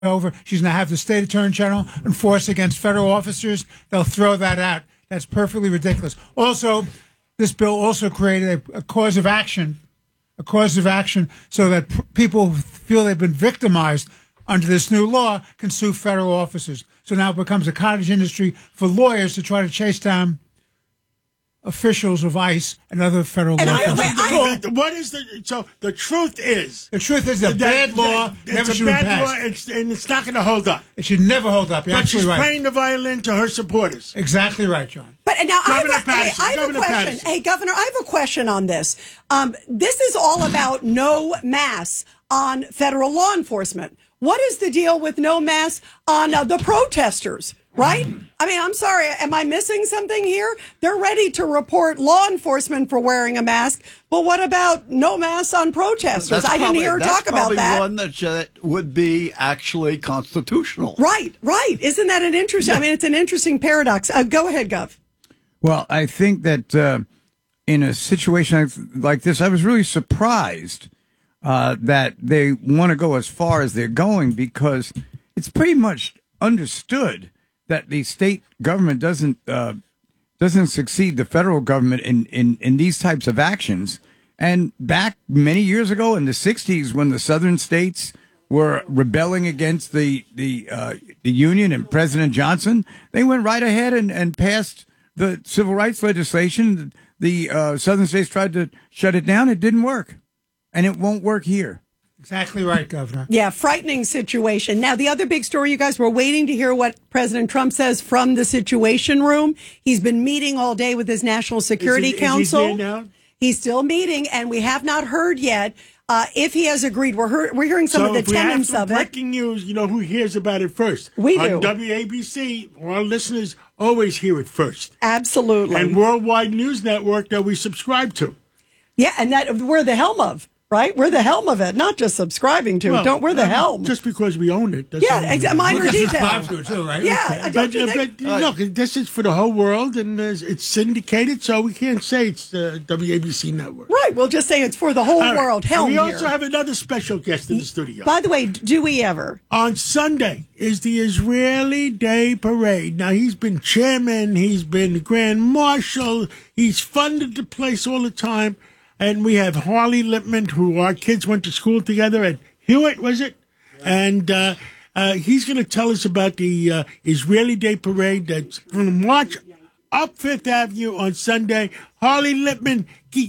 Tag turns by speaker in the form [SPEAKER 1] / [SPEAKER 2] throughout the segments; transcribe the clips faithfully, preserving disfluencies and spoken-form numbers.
[SPEAKER 1] over. She's going to have the state attorney general enforce against federal officers. They'll throw that out. That's perfectly ridiculous. Also, this bill also created a, a cause of action, a cause of action so that p- people who feel they've been victimized under this new law can sue federal officers. So now it becomes a cottage industry for lawyers to try to chase down officials of ICE and other federal
[SPEAKER 2] and
[SPEAKER 1] law
[SPEAKER 2] I, wait, I,
[SPEAKER 3] what is the so the truth is
[SPEAKER 1] the truth is a
[SPEAKER 3] that,
[SPEAKER 1] bad law
[SPEAKER 3] that,
[SPEAKER 1] never
[SPEAKER 3] it's
[SPEAKER 1] should
[SPEAKER 3] a
[SPEAKER 1] have
[SPEAKER 3] bad
[SPEAKER 1] passed.
[SPEAKER 3] law it's, and it's not going to hold up.
[SPEAKER 1] It should never hold up. You're
[SPEAKER 3] but she's
[SPEAKER 1] absolutely right.
[SPEAKER 3] playing the violin to her supporters.
[SPEAKER 1] Exactly right, John.
[SPEAKER 2] But now I have,
[SPEAKER 3] Governor
[SPEAKER 2] a, hey,
[SPEAKER 3] Patterson,
[SPEAKER 2] I have a
[SPEAKER 3] Governor
[SPEAKER 2] question.
[SPEAKER 3] Patterson.
[SPEAKER 2] Hey, Governor, I have a question on this. Um, this is all about no mass on federal law enforcement. What is the deal with no mass on uh, the protesters? Right? I mean, I'm sorry. Am I missing something here? They're ready to report law enforcement for wearing a mask. But what about no mask on protesters?
[SPEAKER 4] That's
[SPEAKER 2] I
[SPEAKER 4] probably,
[SPEAKER 2] didn't hear her
[SPEAKER 4] that's
[SPEAKER 2] talk about that.
[SPEAKER 4] one that uh, would be actually constitutional.
[SPEAKER 2] Right, right. Isn't that an interesting? I mean, it's an interesting paradox. Uh, go ahead, Gov.
[SPEAKER 5] Well, I think that uh, in a situation like this, I was really surprised uh, that they want to go as far as they're going, because it's pretty much understood that the state government doesn't uh, doesn't succeed the federal government in, in, in these types of actions. And back many years ago in the sixties, when the southern states were rebelling against the the uh, the Union and President Johnson, they went right ahead and, and passed the civil rights legislation. The uh, southern states tried to shut it down. It didn't work. And it won't work here.
[SPEAKER 1] Exactly right, Governor.
[SPEAKER 2] Yeah, frightening situation. Now, the other big story, you guys, we're waiting to hear what President Trump says from the Situation Room. He's been meeting all day with his National Security
[SPEAKER 3] is he,
[SPEAKER 2] Council.
[SPEAKER 3] Is he there now?
[SPEAKER 2] He's still meeting, and we have not heard yet uh, if he has agreed. We're heard, we're hearing some
[SPEAKER 3] so
[SPEAKER 2] of the
[SPEAKER 3] if we have
[SPEAKER 2] tenets
[SPEAKER 3] some
[SPEAKER 2] of it.
[SPEAKER 3] breaking news, you know who hears about it first?
[SPEAKER 2] We
[SPEAKER 3] On
[SPEAKER 2] do.
[SPEAKER 3] W A B C, our listeners always hear it first.
[SPEAKER 2] Absolutely.
[SPEAKER 3] And Worldwide News Network that we subscribe to.
[SPEAKER 2] Yeah, and that we're the helm of. Right? We're the helm of it, not just subscribing to
[SPEAKER 3] Well,
[SPEAKER 2] it. Don't we're the
[SPEAKER 3] uh,
[SPEAKER 2] helm.
[SPEAKER 3] Just because we own it. Doesn't
[SPEAKER 2] Yeah,
[SPEAKER 3] mean-
[SPEAKER 2] exa- minor
[SPEAKER 1] We can
[SPEAKER 2] detail.
[SPEAKER 1] subscribe to it too, right?
[SPEAKER 2] Yeah,
[SPEAKER 1] Okay.
[SPEAKER 2] I don't
[SPEAKER 3] But,
[SPEAKER 2] you
[SPEAKER 3] uh,
[SPEAKER 2] think-
[SPEAKER 3] but look, this is for the whole world, and uh, it's syndicated, so we can't say it's the W A B C network.
[SPEAKER 2] Right, we'll just say it's for the whole
[SPEAKER 3] All right.
[SPEAKER 2] world.
[SPEAKER 3] And
[SPEAKER 2] Helm
[SPEAKER 3] we
[SPEAKER 2] here.
[SPEAKER 3] also have another special guest in the studio.
[SPEAKER 2] By the way, do we ever?
[SPEAKER 3] On Sunday is the Israeli Day Parade. Now, he's been chairman, he's been grand marshal, he's funded the place all the time. And we have Harley Lipman, who our kids went to school together at Hewitt, was it? And uh, uh, he's going to tell us about the uh, Israeli Day Parade that's going to march up Fifth Avenue on Sunday. Harley Lipman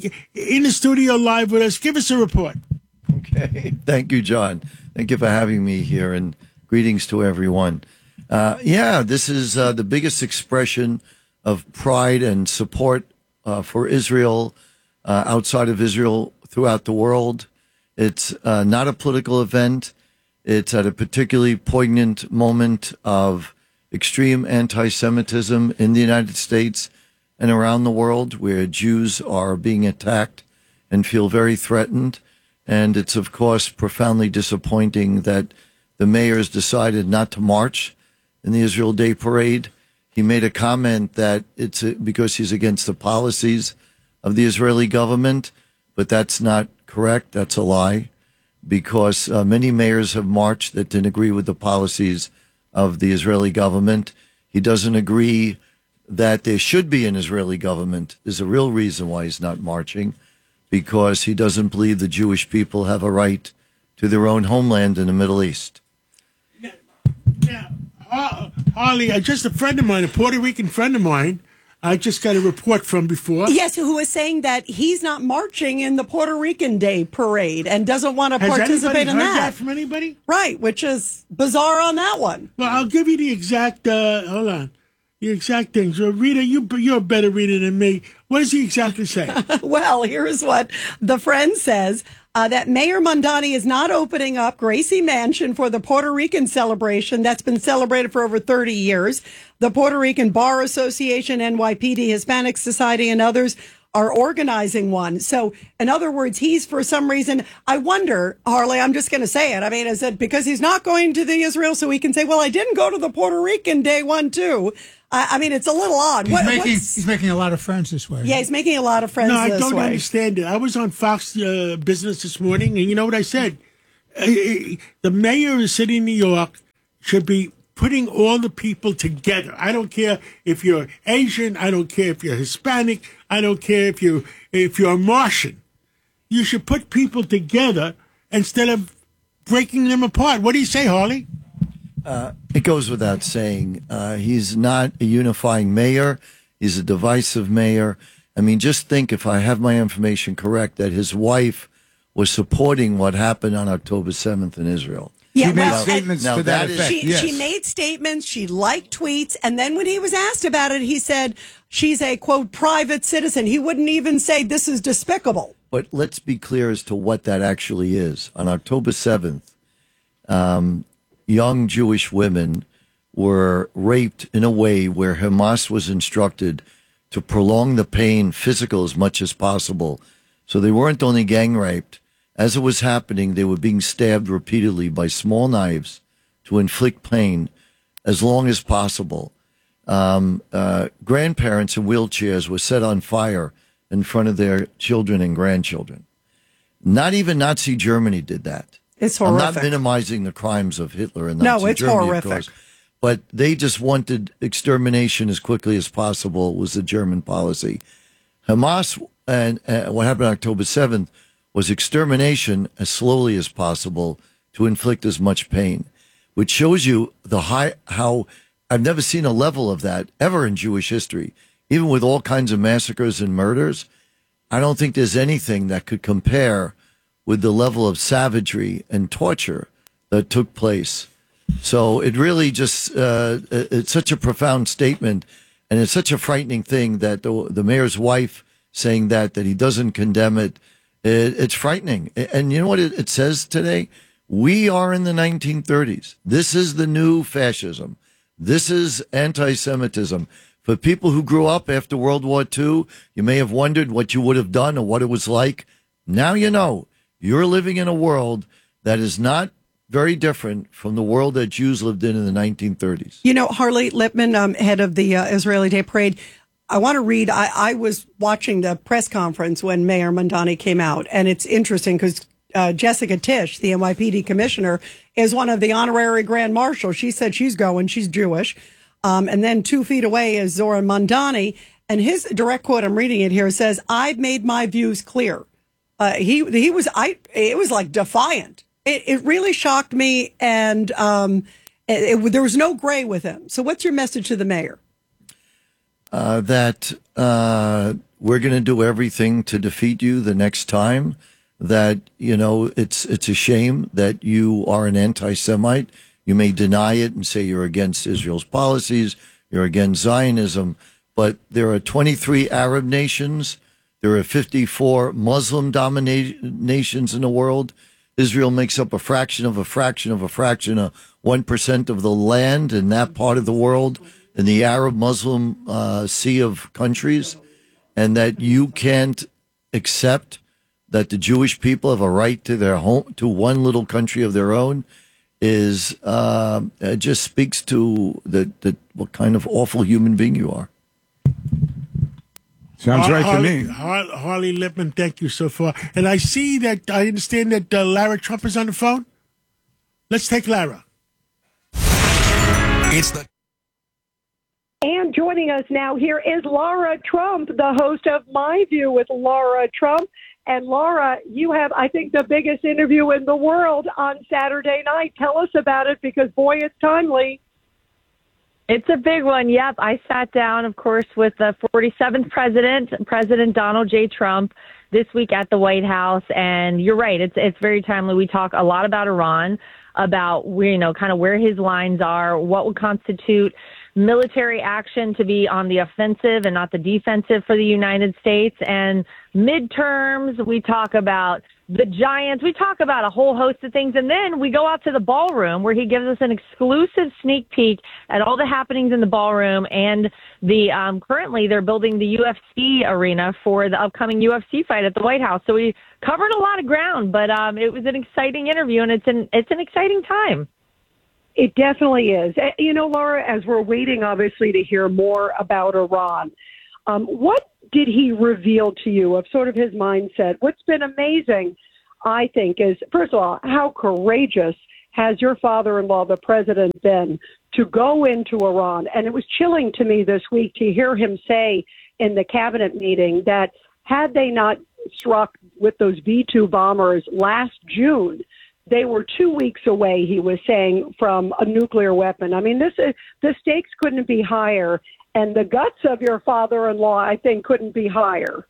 [SPEAKER 3] in the studio live with us. Give us a report.
[SPEAKER 6] Okay. Thank you, John. Thank you for having me here, and greetings to everyone. Uh, yeah, this is uh, the biggest expression of pride and support uh, for Israel uh, outside of Israel throughout the world. It's uh, not a political event. It's at a particularly poignant moment of extreme anti-Semitism in the United States and around the world, where Jews are being attacked and feel very threatened. And it's, of course, profoundly disappointing that the mayor's decided not to march in the Israel Day Parade. He made a comment that it's because he's against the policies of the Israeli government, but that's not correct. That's a lie, because uh, many mayors have marched that didn't agree with the policies of the Israeli government. He doesn't agree that there should be an Israeli government. There's a real reason why he's not marching, because he doesn't believe the Jewish people have a right to their own homeland in the Middle East.
[SPEAKER 3] Now, Harley, uh, just a friend of mine, a Puerto Rican friend of mine, I just got a report from before.
[SPEAKER 2] Yes, who was saying that he's not marching in the Puerto Rican Day Parade and doesn't want to
[SPEAKER 3] Has
[SPEAKER 2] participate
[SPEAKER 3] anybody
[SPEAKER 2] in
[SPEAKER 3] heard
[SPEAKER 2] that.
[SPEAKER 3] that from anybody?
[SPEAKER 2] Right, which is bizarre on that one.
[SPEAKER 3] Well, I'll give you the exact, uh, hold on, the exact things. So, Rita, you, you're a better reader than me. What does he exactly say?
[SPEAKER 2] Well, here's what the friend says. Uh, that Mayor Mondani is not opening up Gracie Mansion for the Puerto Rican celebration that's been celebrated for over thirty years. The Puerto Rican Bar Association, N Y P D, Hispanic Society, and others are organizing one. So, in other words, he's, for some reason, I wonder, Harley, I'm just going to say it. I mean, is it because he's not going to the Israel so he can say, well, I didn't go to the Puerto Rican Day one, too. I, I mean, it's a little odd.
[SPEAKER 1] He's,
[SPEAKER 2] What,
[SPEAKER 1] making,
[SPEAKER 2] what's-
[SPEAKER 1] he's making a lot of friends this way.
[SPEAKER 2] yeah, he's making a lot of friends
[SPEAKER 3] No, I
[SPEAKER 2] this
[SPEAKER 3] don't
[SPEAKER 2] way.
[SPEAKER 3] understand it. I was on Fox uh, Business this morning, and you know what I said? uh, the mayor of the city of New York should be putting all the people together. I don't care if you're Asian. I don't care if you're Hispanic. I don't care if you if you're Martian. You should put people together instead of breaking them apart. What do you say, Harley?
[SPEAKER 6] Uh, it goes without saying. Uh, he's not a unifying mayor. He's a divisive mayor. I mean, just think, if I have my information correct, that his wife was supporting what happened on October seventh in Israel.
[SPEAKER 2] Yeah,
[SPEAKER 5] She made
[SPEAKER 2] well,
[SPEAKER 5] statements
[SPEAKER 6] now
[SPEAKER 5] to that
[SPEAKER 6] that is-
[SPEAKER 5] effect.
[SPEAKER 2] She,
[SPEAKER 5] yes.
[SPEAKER 2] she made statements, she liked tweets, and then when he was asked about it, he said she's a, quote, private citizen. He wouldn't even say this is despicable.
[SPEAKER 6] But let's be clear as to what that actually is. On October seventh, um, young Jewish women were raped in a way where Hamas was instructed to prolong the pain, physical as much as possible. So they weren't only gang raped. As it was happening, they were being stabbed repeatedly by small knives to inflict pain as long as possible. Um, uh, grandparents in wheelchairs were set on fire in front of their children and grandchildren. Not even Nazi Germany did that.
[SPEAKER 2] It's
[SPEAKER 6] I'm
[SPEAKER 2] horrific.
[SPEAKER 6] not minimizing the crimes of Hitler and
[SPEAKER 2] No,
[SPEAKER 6] Nazi
[SPEAKER 2] it's
[SPEAKER 6] Germany,
[SPEAKER 2] horrific.
[SPEAKER 6] of course. But they just wanted extermination as quickly as possible was the German policy. Hamas and uh, what happened on October seventh was extermination as slowly as possible to inflict as much pain, which shows you the high, how I've never seen a level of that ever in Jewish history. Even with all kinds of massacres and murders, I don't think there's anything that could compare with the level of savagery and torture that took place. So it really just, uh, it's such a profound statement, and it's such a frightening thing that the, the mayor's wife saying that, that he doesn't condemn it. It, it's frightening. And you know what it, it says today? We are in the nineteen thirties. This is the new fascism. This is anti-Semitism. For people who grew up after World War Two, you may have wondered what you would have done or what it was like. Now you know. You're living in a world that is not very different from the world that Jews lived in in the nineteen thirties.
[SPEAKER 2] You know, Harley Lipman, um, head of the uh, Israeli Day Parade, I want to read, I, I was watching the press conference when Mayor Mamdani came out, and it's interesting because uh, Jessica Tisch, the N Y P D commissioner, is one of the honorary grand marshals. She said she's going, she's Jewish. Um, and then two feet away is Zoran Mamdani, and his direct quote, I'm reading it here, says, "I've made my views clear." Uh, he he was I it was like defiant. It, it really shocked me, and um, it, it, there was no gray with him. So, what's your message to the mayor?
[SPEAKER 6] Uh, that uh, we're going to do everything to defeat you the next time. That, you know, it's it's a shame that you are an anti-Semite. You may deny it and say you're against Israel's policies, you're against Zionism, but there are twenty-three Arab nations. There are fifty-four Muslim-dominated nations in the world. Israel makes up a fraction of a fraction of a fraction of one percent of the land in that part of the world, in the Arab Muslim uh, sea of countries, and that you can't accept that the Jewish people have a right to their home, to one little country of their own, is uh, it just speaks to the, the what kind of awful human being you are.
[SPEAKER 5] Sounds right to
[SPEAKER 3] Harley,
[SPEAKER 5] me.
[SPEAKER 3] Har- Harley Lipman, thank you so far. And I see that, I understand that uh, Lara Trump is on the phone. Let's take Lara.
[SPEAKER 7] It's the
[SPEAKER 8] And joining us now here is Laura Trump, the host of My View with Laura Trump. And Laura, you have, I think, the biggest interview in the world on Saturday night. Tell us about it because, boy, it's timely.
[SPEAKER 9] It's a big one. Yep. I sat down, of course, with the forty-seventh president, President Donald J. Trump, this week at the White House. And you're right. It's it's very timely. We talk a lot about Iran, about where, you know, kind of where his lines are, what would constitute military action to be on the offensive and not the defensive for the United States. And midterms, we talk about the Giants. We talk about a whole host of things. And then we go out to the ballroom where he gives us an exclusive sneak peek at all the happenings in the ballroom. And the um, currently they're building the U F C arena for the upcoming U F C fight at the White House. So we covered a lot of ground, but um, it was an exciting interview, and it's an it's an exciting time.
[SPEAKER 8] It definitely is. You know, Laura, as we're waiting, obviously, to hear more about Iran, um, what did he reveal to you of sort of his mindset? What's been amazing I think, is, first of all, how courageous has your father-in-law, the president, been to go into Iran? And it was chilling to me this week to hear him say in the cabinet meeting that had they not struck with those V two bombers last June, they were two weeks away, he was saying, from a nuclear weapon. I mean, this is, the stakes couldn't be higher, and the guts of your father-in-law, I think, couldn't be higher.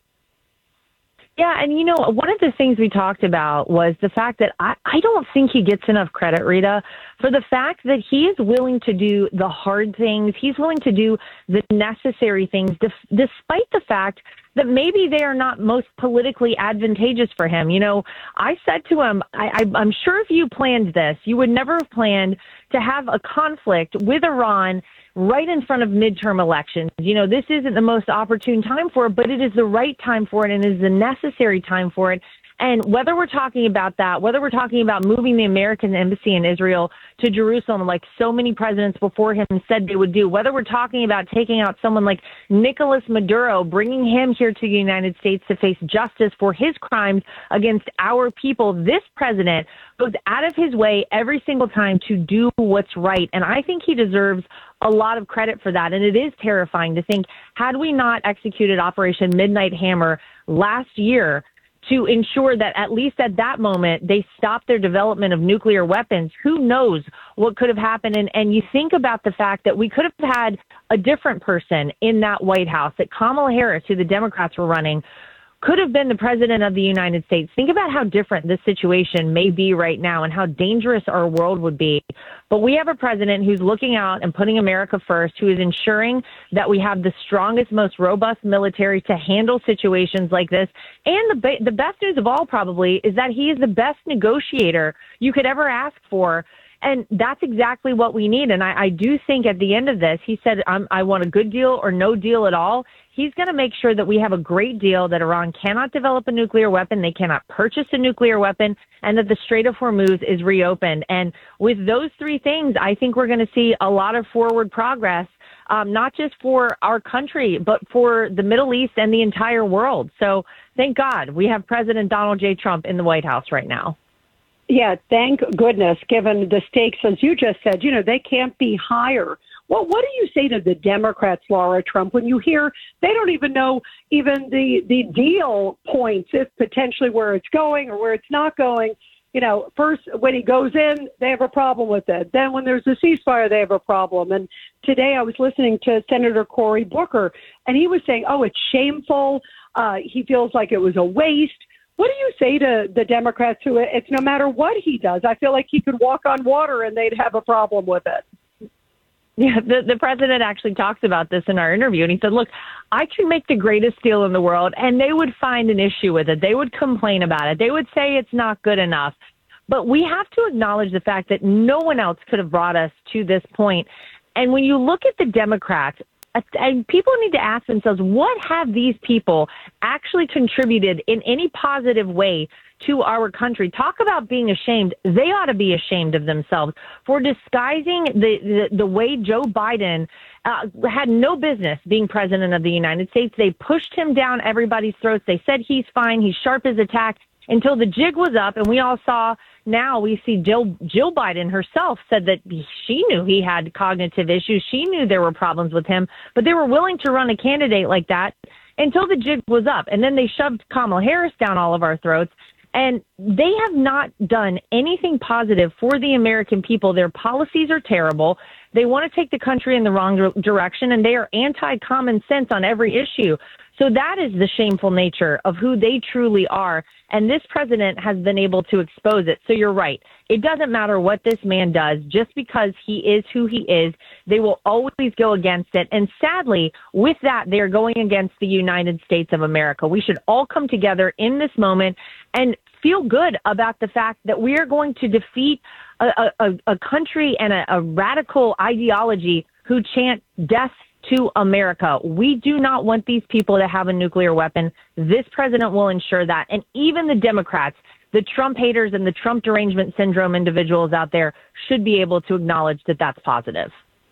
[SPEAKER 9] Yeah, and you know, one of the things we talked about was the fact that I, I don't think he gets enough credit, Rita, for the fact that he is willing to do the hard things. He's willing to do the necessary things, def- despite the fact that maybe they are not most politically advantageous for him. You know, I said to him, I, I, I'm sure if you planned this, you would never have planned to have a conflict with Iran right in front of midterm elections. You know, this isn't the most opportune time for it, but it is the right time for it and it is the necessary time for it. And whether we're talking about that, whether we're talking about moving the American embassy in Israel to Jerusalem, like so many presidents before him said they would do, whether we're talking about taking out someone like Nicolas Maduro, bringing him here to the United States to face justice for his crimes against our people, this president goes out of his way every single time to do what's right. And I think he deserves a lot of credit for that. And it is terrifying to think, had we not executed Operation Midnight Hammer last year to ensure that at least at that moment they stopped their development of nuclear weapons, who knows what could have happened. And, and you think about the fact that we could have had a different person in that White House, that Kamala Harris, who the Democrats were running, could have been the president of the United States. Think about how different this situation may be right now and how dangerous our world would be. But we have a president who's looking out and putting America first, who is ensuring that we have the strongest, most robust military to handle situations like this. And the, ba- the best news of all probably is that he is the best negotiator you could ever ask for. And that's exactly what we need. And I, I do think at the end of this, he said, I'm, I want a good deal or no deal at all. He's going to make sure that we have a great deal, that Iran cannot develop a nuclear weapon, they cannot purchase a nuclear weapon, and that the Strait of Hormuz is reopened. And with those three things, I think we're going to see a lot of forward progress, um, not just for our country, but for the Middle East and the entire world. So thank God we have President Donald J. Trump in the White House right now.
[SPEAKER 8] Yeah, thank goodness, given the stakes, as you just said, you know, they can't be higher. Well, what do you say to the Democrats, Laura Trump, when you hear they don't even know even the, the deal points, if potentially where it's going or where it's not going? You know, first, when he goes in, they have a problem with it. Then when there's a ceasefire, they have a problem. And today I was listening to Senator Cory Booker, and he was saying, oh, it's shameful. Uh, he feels like it was a waste. What do you say to the Democrats who it's no matter what he does? I feel like he could walk on water and they'd have a problem with it.
[SPEAKER 9] Yeah, the, the president actually talks about this in our interview, and he said, look, I can make the greatest deal in the world, and they would find an issue with it. They would complain about it. They would say it's not good enough. But we have to acknowledge the fact that no one else could have brought us to this point. And when you look at the Democrats, and people need to ask themselves, what have these people actually contributed in any positive way to our country? Talk about being ashamed. They ought to be ashamed of themselves for disguising the, the, the way Joe Biden uh, had no business being president of the United States. They pushed him down everybody's throats. They said he's fine. He's sharp as a tack until the jig was up. And we all saw, now we see Jill, Jill Biden herself said that she knew he had cognitive issues. She knew there were problems with him, but they were willing to run a candidate like that until the jig was up. And then they shoved Kamala Harris down all of our throats. And they have not done anything positive for the American people. Their policies are terrible. They want to take the country in the wrong direction, and they are anti-common sense on every issue. So that is the shameful nature of who they truly are. And this president has been able to expose it. So you're right. It doesn't matter what this man does. Just because he is who he is, they will always go against it. And sadly, with that, they are going against the United States of America. We should all come together in this moment and feel good about the fact that we are going to defeat a, a, a country and a, a radical ideology who chant death to America. We do not want these people to have a nuclear weapon. This president will ensure that. And even the Democrats, the Trump haters and the Trump derangement syndrome individuals out there should be able to acknowledge that that's positive.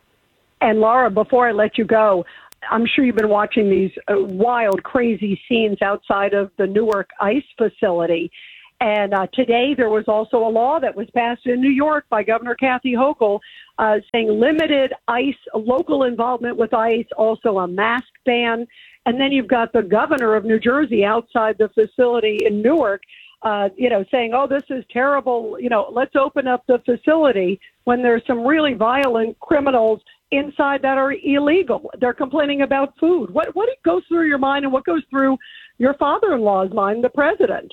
[SPEAKER 8] And Laura, before I let you go, I'm sure you've been watching these uh, wild, crazy scenes outside of the Newark ICE facility. And uh, today there was also a law that was passed in New York by Governor Kathy Hochul uh, saying limited ICE, local involvement with ICE, also a mask ban. And then you've got the governor of New Jersey outside the facility in Newark, uh, you know, saying, oh, this is terrible. You know, let's open up the facility when there's some really violent criminals inside that are illegal. They're complaining about food. What, what goes through your mind and what goes through your father-in-law's mind, the president?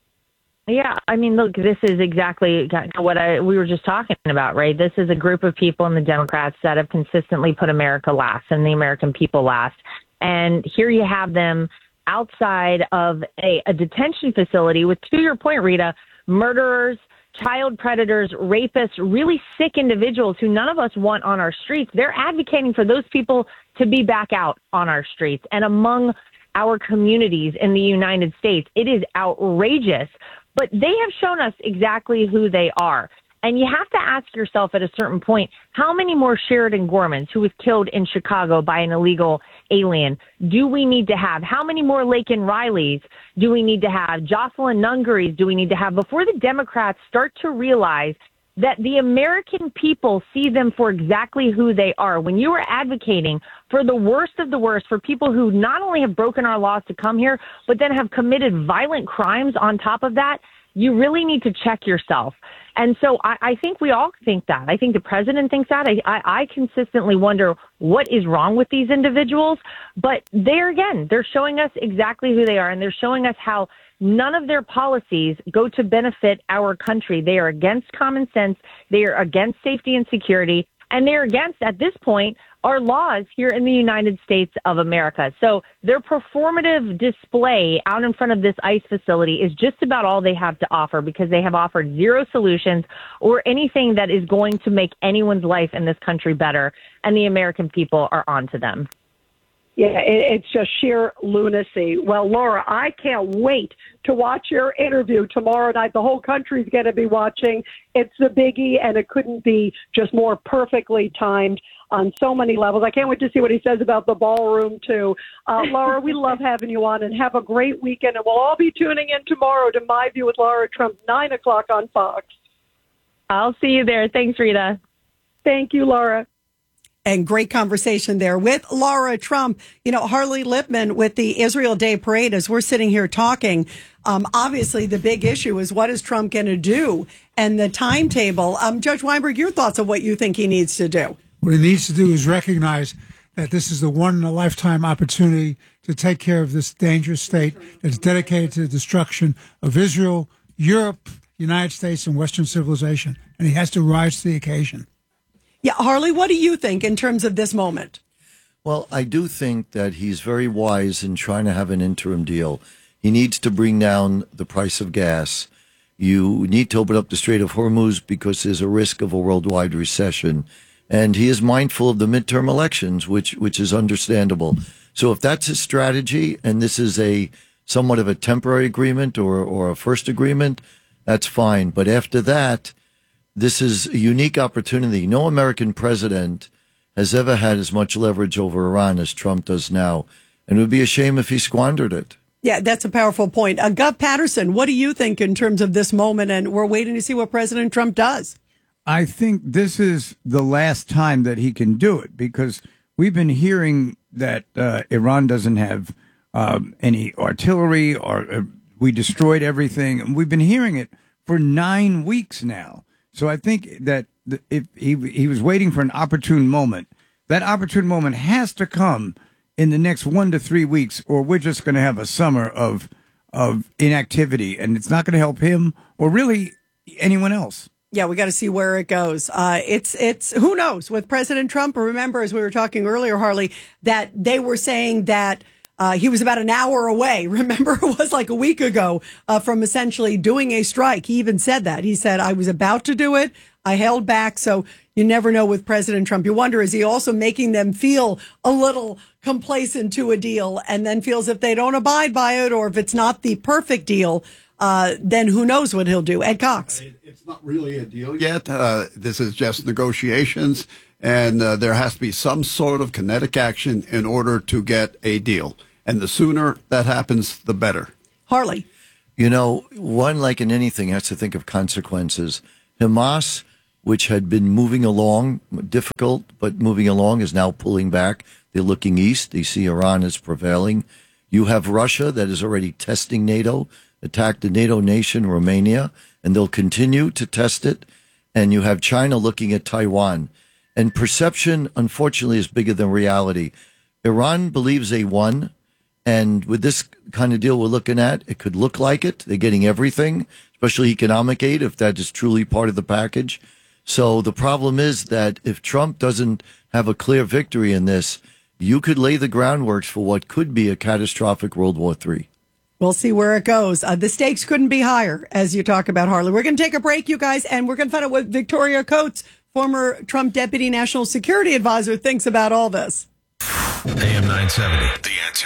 [SPEAKER 9] Yeah, I mean, look, this is exactly what I, we were just talking about, right? This is a group of people in the Democrats that have consistently put America last and the American people last. And here you have them outside of a, a detention facility with, to your point, Rita, murderers, child predators, rapists, really sick individuals who none of us want on our streets. They're advocating for those people to be back out on our streets and among our communities in the United States. It is outrageous. But they have shown us exactly who they are. And you have to ask yourself at a certain point, how many more Sheridan Gormans, who was killed in Chicago by an illegal alien, do we need to have? How many more Laken Rileys do we need to have? Jocelyn Nungary's do we need to have before the Democrats start to realize that the American people see them for exactly who they are? When you are advocating for the worst of the worst, for people who not only have broken our laws to come here, but then have committed violent crimes on top of that, you really need to check yourself. And so I, I think we all think that. I think the president thinks that. I, I, I consistently wonder what is wrong with these individuals. But there again, they're showing us exactly who they are, and they're showing us how none of their policies go to benefit our country. They are against common sense. They are against safety and security. And they're against, at this point, our laws here in the United States of America. So their performative display out in front of this ICE facility is just about all they have to offer, because they have offered zero solutions or anything that is going to make anyone's life in this country better. And the American people are onto them.
[SPEAKER 8] Yeah, it, it's just sheer lunacy. Well, Laura, I can't wait to watch your interview tomorrow night. The whole country's going to be watching. It's the biggie, and it couldn't be just more perfectly timed on so many levels. I can't wait to see what he says about the ballroom, too. Uh, Laura, we love having you on, and have a great weekend. And we'll all be tuning in tomorrow to My View with Laura Trump, nine o'clock on Fox.
[SPEAKER 9] I'll see you there. Thanks, Rita.
[SPEAKER 8] Thank you, Laura.
[SPEAKER 2] And great conversation there with Laura Trump. You know, Harley Lipman with the Israel Day Parade, as we're sitting here talking, um, obviously the big issue is what is Trump going to do and the timetable. Um, Judge Weinberg, your thoughts on what you think he needs to do?
[SPEAKER 1] What he needs to do is recognize that this is the one-in-a-lifetime opportunity to take care of this dangerous state that's dedicated to the destruction of Israel, Europe, United States, and Western civilization. And he has to rise to the occasion.
[SPEAKER 2] Yeah, Harley, what do you think in terms of this moment?
[SPEAKER 6] Well, I do think that he's very wise in trying to have an interim deal. He needs to bring down the price of gas. You need to open up the Strait of Hormuz because there's a risk of a worldwide recession. And he is mindful of the midterm elections, which which is understandable. So if that's his strategy, and this is a somewhat of a temporary agreement or, or a first agreement, that's fine. But after that, this is a unique opportunity. No American president has ever had as much leverage over Iran as Trump does now. And it would be a shame if he squandered it.
[SPEAKER 2] Yeah, that's a powerful point. Uh, Gov Patterson, what do you think in terms of this moment? And we're waiting to see what President Trump does.
[SPEAKER 5] I think this is the last time that he can do it, because we've been hearing that uh, Iran doesn't have um, any artillery, or uh, we destroyed everything. And we've been hearing it for nine weeks now. So I think that if he, he was waiting for an opportune moment, that opportune moment has to come in the next one to three weeks, or we're just going to have a summer of of inactivity, and it's not going to help him or really anyone else.
[SPEAKER 2] Yeah, we got to see where it goes. Uh, it's it's who knows with President Trump. Remember, as we were talking earlier, Harley, that they were saying that uh, he was about an hour away. Remember, it was like a week ago uh, from essentially doing a strike. He even said that. He said, I was about to do it. I held back. So you never know with President Trump. You wonder, is he also making them feel a little complacent to a deal, and then feels if they don't abide by it, or if it's not the perfect deal, uh, then who knows what he'll do. Ed Cox.
[SPEAKER 7] It's not really a deal yet. Uh, this is just negotiations, and uh, there has to be some sort of kinetic action in order to get a deal. And the sooner that happens, the better.
[SPEAKER 2] Harley.
[SPEAKER 6] You know, one, like in anything, has to think of consequences. Hamas, which had been moving along, difficult, but moving along, is now pulling back. They're looking east. They see Iran as prevailing. You have Russia that is already testing NATO, attacked a NATO nation, Romania, and they'll continue to test it. And you have China looking at Taiwan. And perception, unfortunately, is bigger than reality. Iran believes they won. And with this kind of deal we're looking at, it could look like it. They're getting everything, especially economic aid, if that is truly part of the package. So the problem is that if Trump doesn't have a clear victory in this, you could lay the groundwork for what could be a catastrophic World War Three.
[SPEAKER 2] We'll see where it goes. Uh, the stakes couldn't be higher, as you talk about, Harley. We're going to take a break, you guys, and we're going to find out what Victoria Coates, former Trump Deputy National Security Advisor, thinks about all this.
[SPEAKER 10] A M nine seventy, The Answer.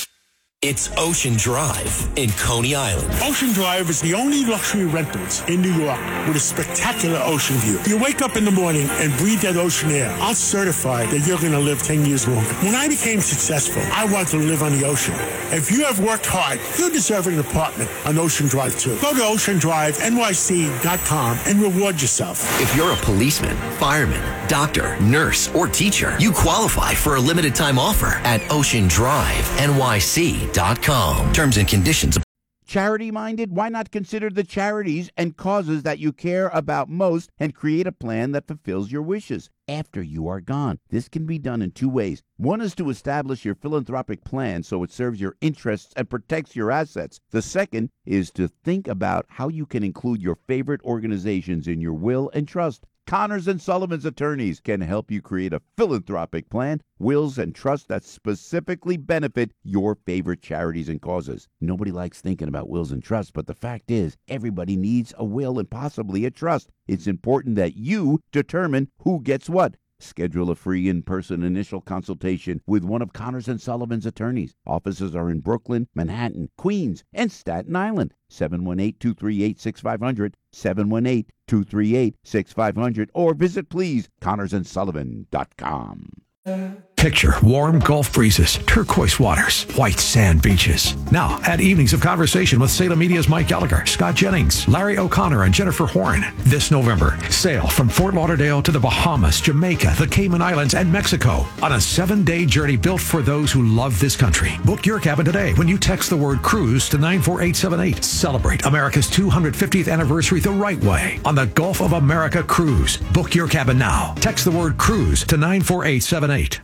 [SPEAKER 11] It's Ocean Drive in Coney Island.
[SPEAKER 3] Ocean Drive is the only luxury rentals in New York with a spectacular ocean view. You wake up in the morning and breathe that ocean air. I'll certify that you're going to live ten years longer. When I became successful, I wanted to live on the ocean. If you have worked hard, you deserve an apartment on Ocean Drive too. Go to ocean drive N Y C dot com and reward yourself.
[SPEAKER 11] If you're a policeman, fireman, doctor, nurse, or teacher, you qualify for a limited time offer at ocean drive N Y C dot com. Terms and conditions.
[SPEAKER 12] Charity-minded? Why not consider the charities and causes that you care about most and create a plan that fulfills your wishes after you are gone? This can be done in two ways. One is to establish your philanthropic plan so it serves your interests and protects your assets. The second is to think about how you can include your favorite organizations in your will and trust. Connors and Sullivan's attorneys can help you create a philanthropic plan, wills, and trusts that specifically benefit your favorite charities and causes. Nobody likes thinking about wills and trusts, but the fact is, everybody needs a will and possibly a trust. It's important that you determine who gets what. Schedule a free in-person initial consultation with one of Connors and Sullivan's attorneys. Offices are in Brooklyn, Manhattan, Queens, and Staten Island. seven one eight, two three eight, six five zero zero, seven one eight, two three eight, six five zero zero, or visit, please, connors and sullivan dot com.
[SPEAKER 10] Picture warm Gulf breezes, turquoise waters, white sand beaches. Now, add evenings of conversation with Salem Media's Mike Gallagher, Scott Jennings, Larry O'Connor, and Jennifer Horn. This November, sail from Fort Lauderdale to the Bahamas, Jamaica, the Cayman Islands, and Mexico on a seven-day journey built for those who love this country. Book your cabin today when you text the word cruise to nine four eight seven eight. Celebrate America's two hundred fiftieth anniversary the right way on the Gulf of America Cruise. Book your cabin now. Text the word cruise to nine four eight seven eight.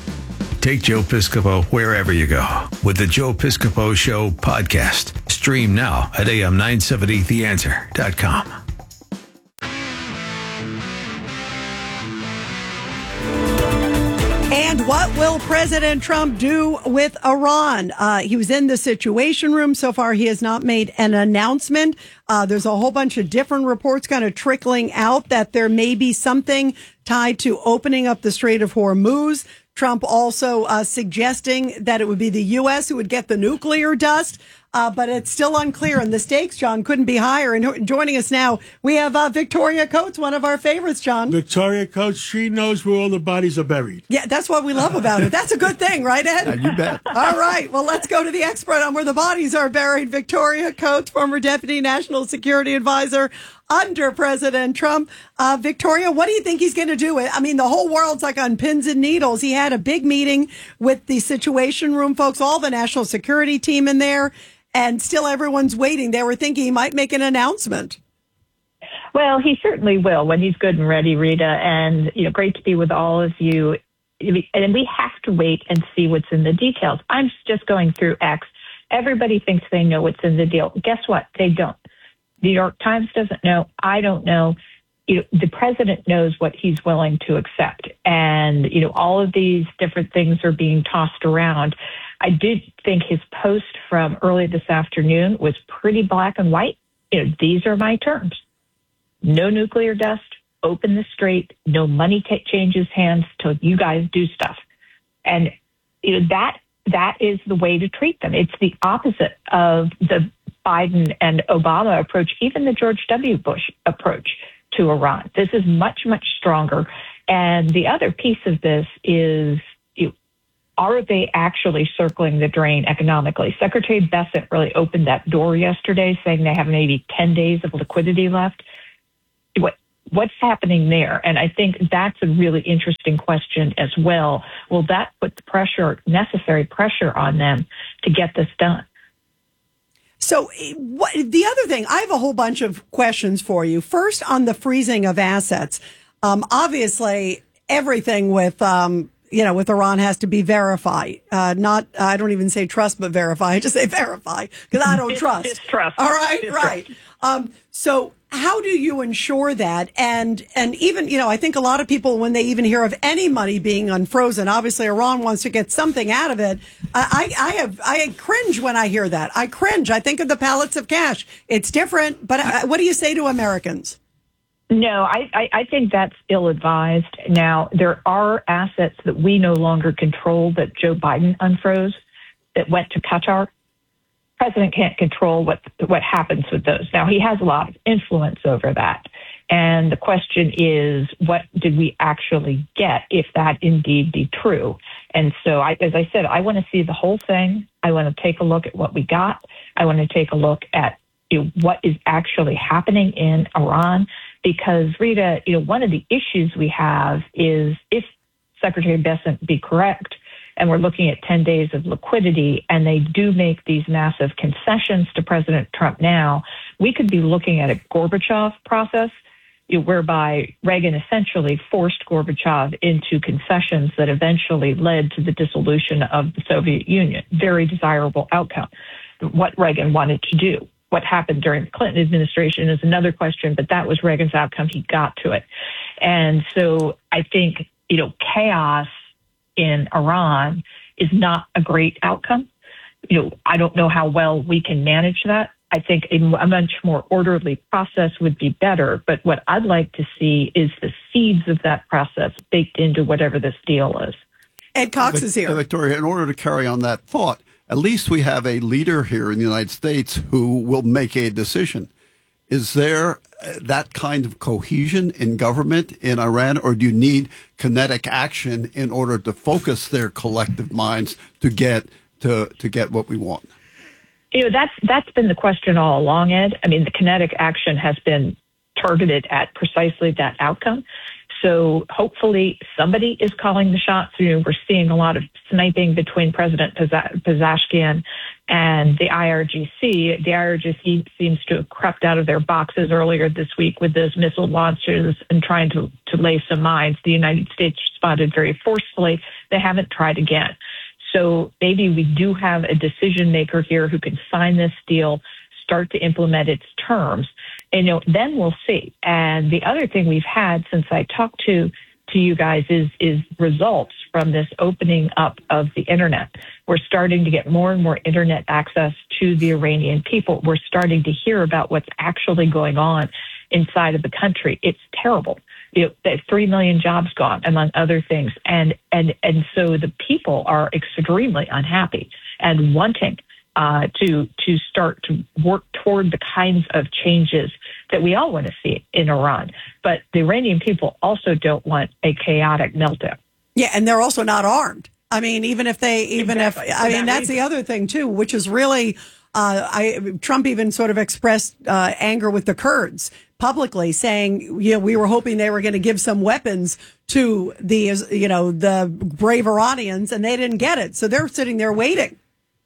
[SPEAKER 10] Take Joe Piscopo wherever you go with the Joe Piscopo Show podcast. Stream now at A M nine seventy the answer dot com.
[SPEAKER 2] And what will President Trump do with Iran? Uh, he was in the Situation Room. So far, he has not made an announcement. Uh, there's a whole bunch of different reports kind of trickling out that there may be something tied to opening up the Strait of Hormuz. Trump also uh, suggesting that it would be the U S who would get the nuclear dust. Uh, but it's still unclear. And the stakes, John, couldn't be higher. And joining us now, we have uh, Victoria Coates, one of our favorites, John.
[SPEAKER 3] Victoria Coates, she knows where all the bodies are buried.
[SPEAKER 2] Yeah, that's what we love about it. That's a good thing, right, Ed?
[SPEAKER 4] Yeah, you bet.
[SPEAKER 2] All right. Well, let's go to the expert on where the bodies are buried. Victoria Coates, former Deputy National Security Advisor under President Trump. Uh, Victoria, what do you think he's going to do? I mean, the whole world's like on pins and needles. He had a big meeting with the Situation Room folks, all the national security team in there. And still everyone's waiting. They were thinking he might make an announcement.
[SPEAKER 9] Well, he certainly will when he's good and ready, Rita. And, you know, great to be with all of you. And we have to wait and see what's in the details. I'm just going through X. Everybody thinks they know what's in the deal. Guess what? They don't. The New York Times doesn't know. I don't know. You know, the president knows what he's willing to accept. And, you know, all of these different things are being tossed around. I did think his post from early this afternoon was pretty black and white. You know, these are my terms. No nuclear dust, open the strait, no money t- changes hands till you guys do stuff. And, you know, that that is the way to treat them. It's the opposite of the Biden and Obama approach, even the George W. Bush approach to Iran. This is much, much stronger. And the other piece of this is, you
[SPEAKER 13] are they actually circling the drain economically? Secretary Bessent really opened that door yesterday, saying they have maybe ten days of liquidity left. What What's happening there? And I think that's a really interesting question as well. Will that put the pressure, necessary pressure on them to get this done?
[SPEAKER 2] So what, the other thing, I have a whole bunch of questions for you. First, on the freezing of assets. Um, obviously, everything with, um, you know, with Iran has to be verified. Uh, not, I don't even say trust, but verify. I just say verify because I don't
[SPEAKER 13] It's,
[SPEAKER 2] trust.
[SPEAKER 13] it's trust.
[SPEAKER 2] All right,
[SPEAKER 13] It's
[SPEAKER 2] right.
[SPEAKER 13] trust.
[SPEAKER 2] Um, so how do you ensure that? And, and even, you know, I think a lot of people, when they even hear of any money being unfrozen, obviously Iran wants to get something out of it. I, I have, I cringe when I hear that. I cringe. I think of the pallets of cash. It's different, but uh, what do you say to Americans?
[SPEAKER 13] No, I, I, I think that's ill-advised. Now, there are assets that we no longer control that Joe Biden unfroze that went to Qatar. President can't control what what happens with those. Now, he has a lot of influence over that. And the question is, what did we actually get if that indeed be true? And so, I, as I said, I want to see the whole thing. I want to take a look at what we got. I want to take a look at you know, what is actually happening in Iran. Because, Rita, you know, one of the issues we have is if Secretary Bessent be correct, and we're looking at ten days of liquidity, and they do make these massive concessions to President Trump now, we could be looking at a Gorbachev process you know, whereby Reagan essentially forced Gorbachev into concessions that eventually led to the dissolution of the Soviet Union. Very desirable outcome, what Reagan wanted to do. What happened during the Clinton administration is another question, but that was Reagan's outcome. He got to it. And so I think, you know, chaos in Iran is not a great outcome. You know, I don't know how well we can manage that. I think a, a much more orderly process would be better. But what I'd like to see is the seeds of that process baked into whatever this deal is.
[SPEAKER 2] Ed Cox is here.
[SPEAKER 7] Victoria, in order to carry on that thought, at least we have a leader here in the United States who will make a decision. Is there that kind of cohesion in government in Iran, or do you need kinetic action in order to focus their collective minds to get to, to get what we want?
[SPEAKER 13] You know, that's that's been the question all along, Ed. I mean, the kinetic action has been targeted at precisely that outcome. So hopefully somebody is calling the shots. You know, we're seeing a lot of sniping between President Pezeshkian and the I R G C. The I R G C seems to have crept out of their boxes earlier this week with those missile launches and trying to, to lay some mines. The United States responded very forcefully. They haven't tried again. So maybe we do have a decision maker here who can sign this deal, start to implement its terms. And, you know, then we'll see. And the other thing we've had since I talked to to you guys is is results from this opening up of the internet. We're starting to get more and more internet access to the Iranian people. We're starting to hear about what's actually going on inside of the country. It's terrible. You know, three million jobs gone, among other things. And and and so the people are extremely unhappy and wanting Uh, to to start to work toward the kinds of changes that we all want to see in Iran. But the Iranian people also don't want a chaotic meltdown.
[SPEAKER 2] Yeah, and they're also not armed. I mean, even if they, even
[SPEAKER 13] exactly.
[SPEAKER 2] if, I mean, that's the other thing too, which is really, uh, I Trump even sort of expressed uh, anger with the Kurds publicly, saying, you know, we were hoping they were going to give some weapons to the, you know, the brave Iranians, and they didn't get it. So they're sitting there waiting.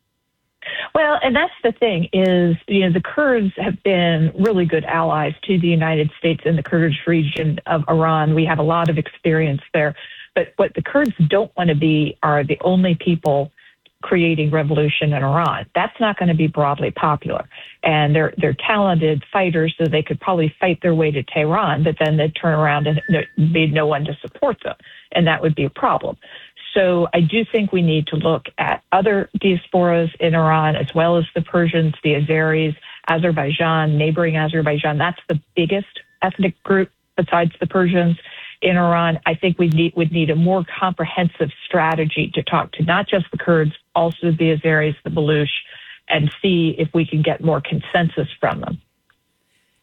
[SPEAKER 13] Well, and that's the thing is, you know, the Kurds have been really good allies to the United States in the Kurdish region of Iran. We have a lot of experience there. But what the Kurds don't want to be are the only people creating revolution in Iran. That's not going to be broadly popular. And they're they're talented fighters, so they could probably fight their way to Tehran, but then they'd turn around and there'd be no one to support them. And that would be a problem. So I do think we need to look at other diasporas in Iran, as well as the Persians, the Azeris, Azerbaijan, neighboring Azerbaijan. That's the biggest ethnic group besides the Persians in Iran. I think we need, would need a more comprehensive strategy to talk to not just the Kurds, also the Azeris, the Baluch, and see if we can get more consensus from them.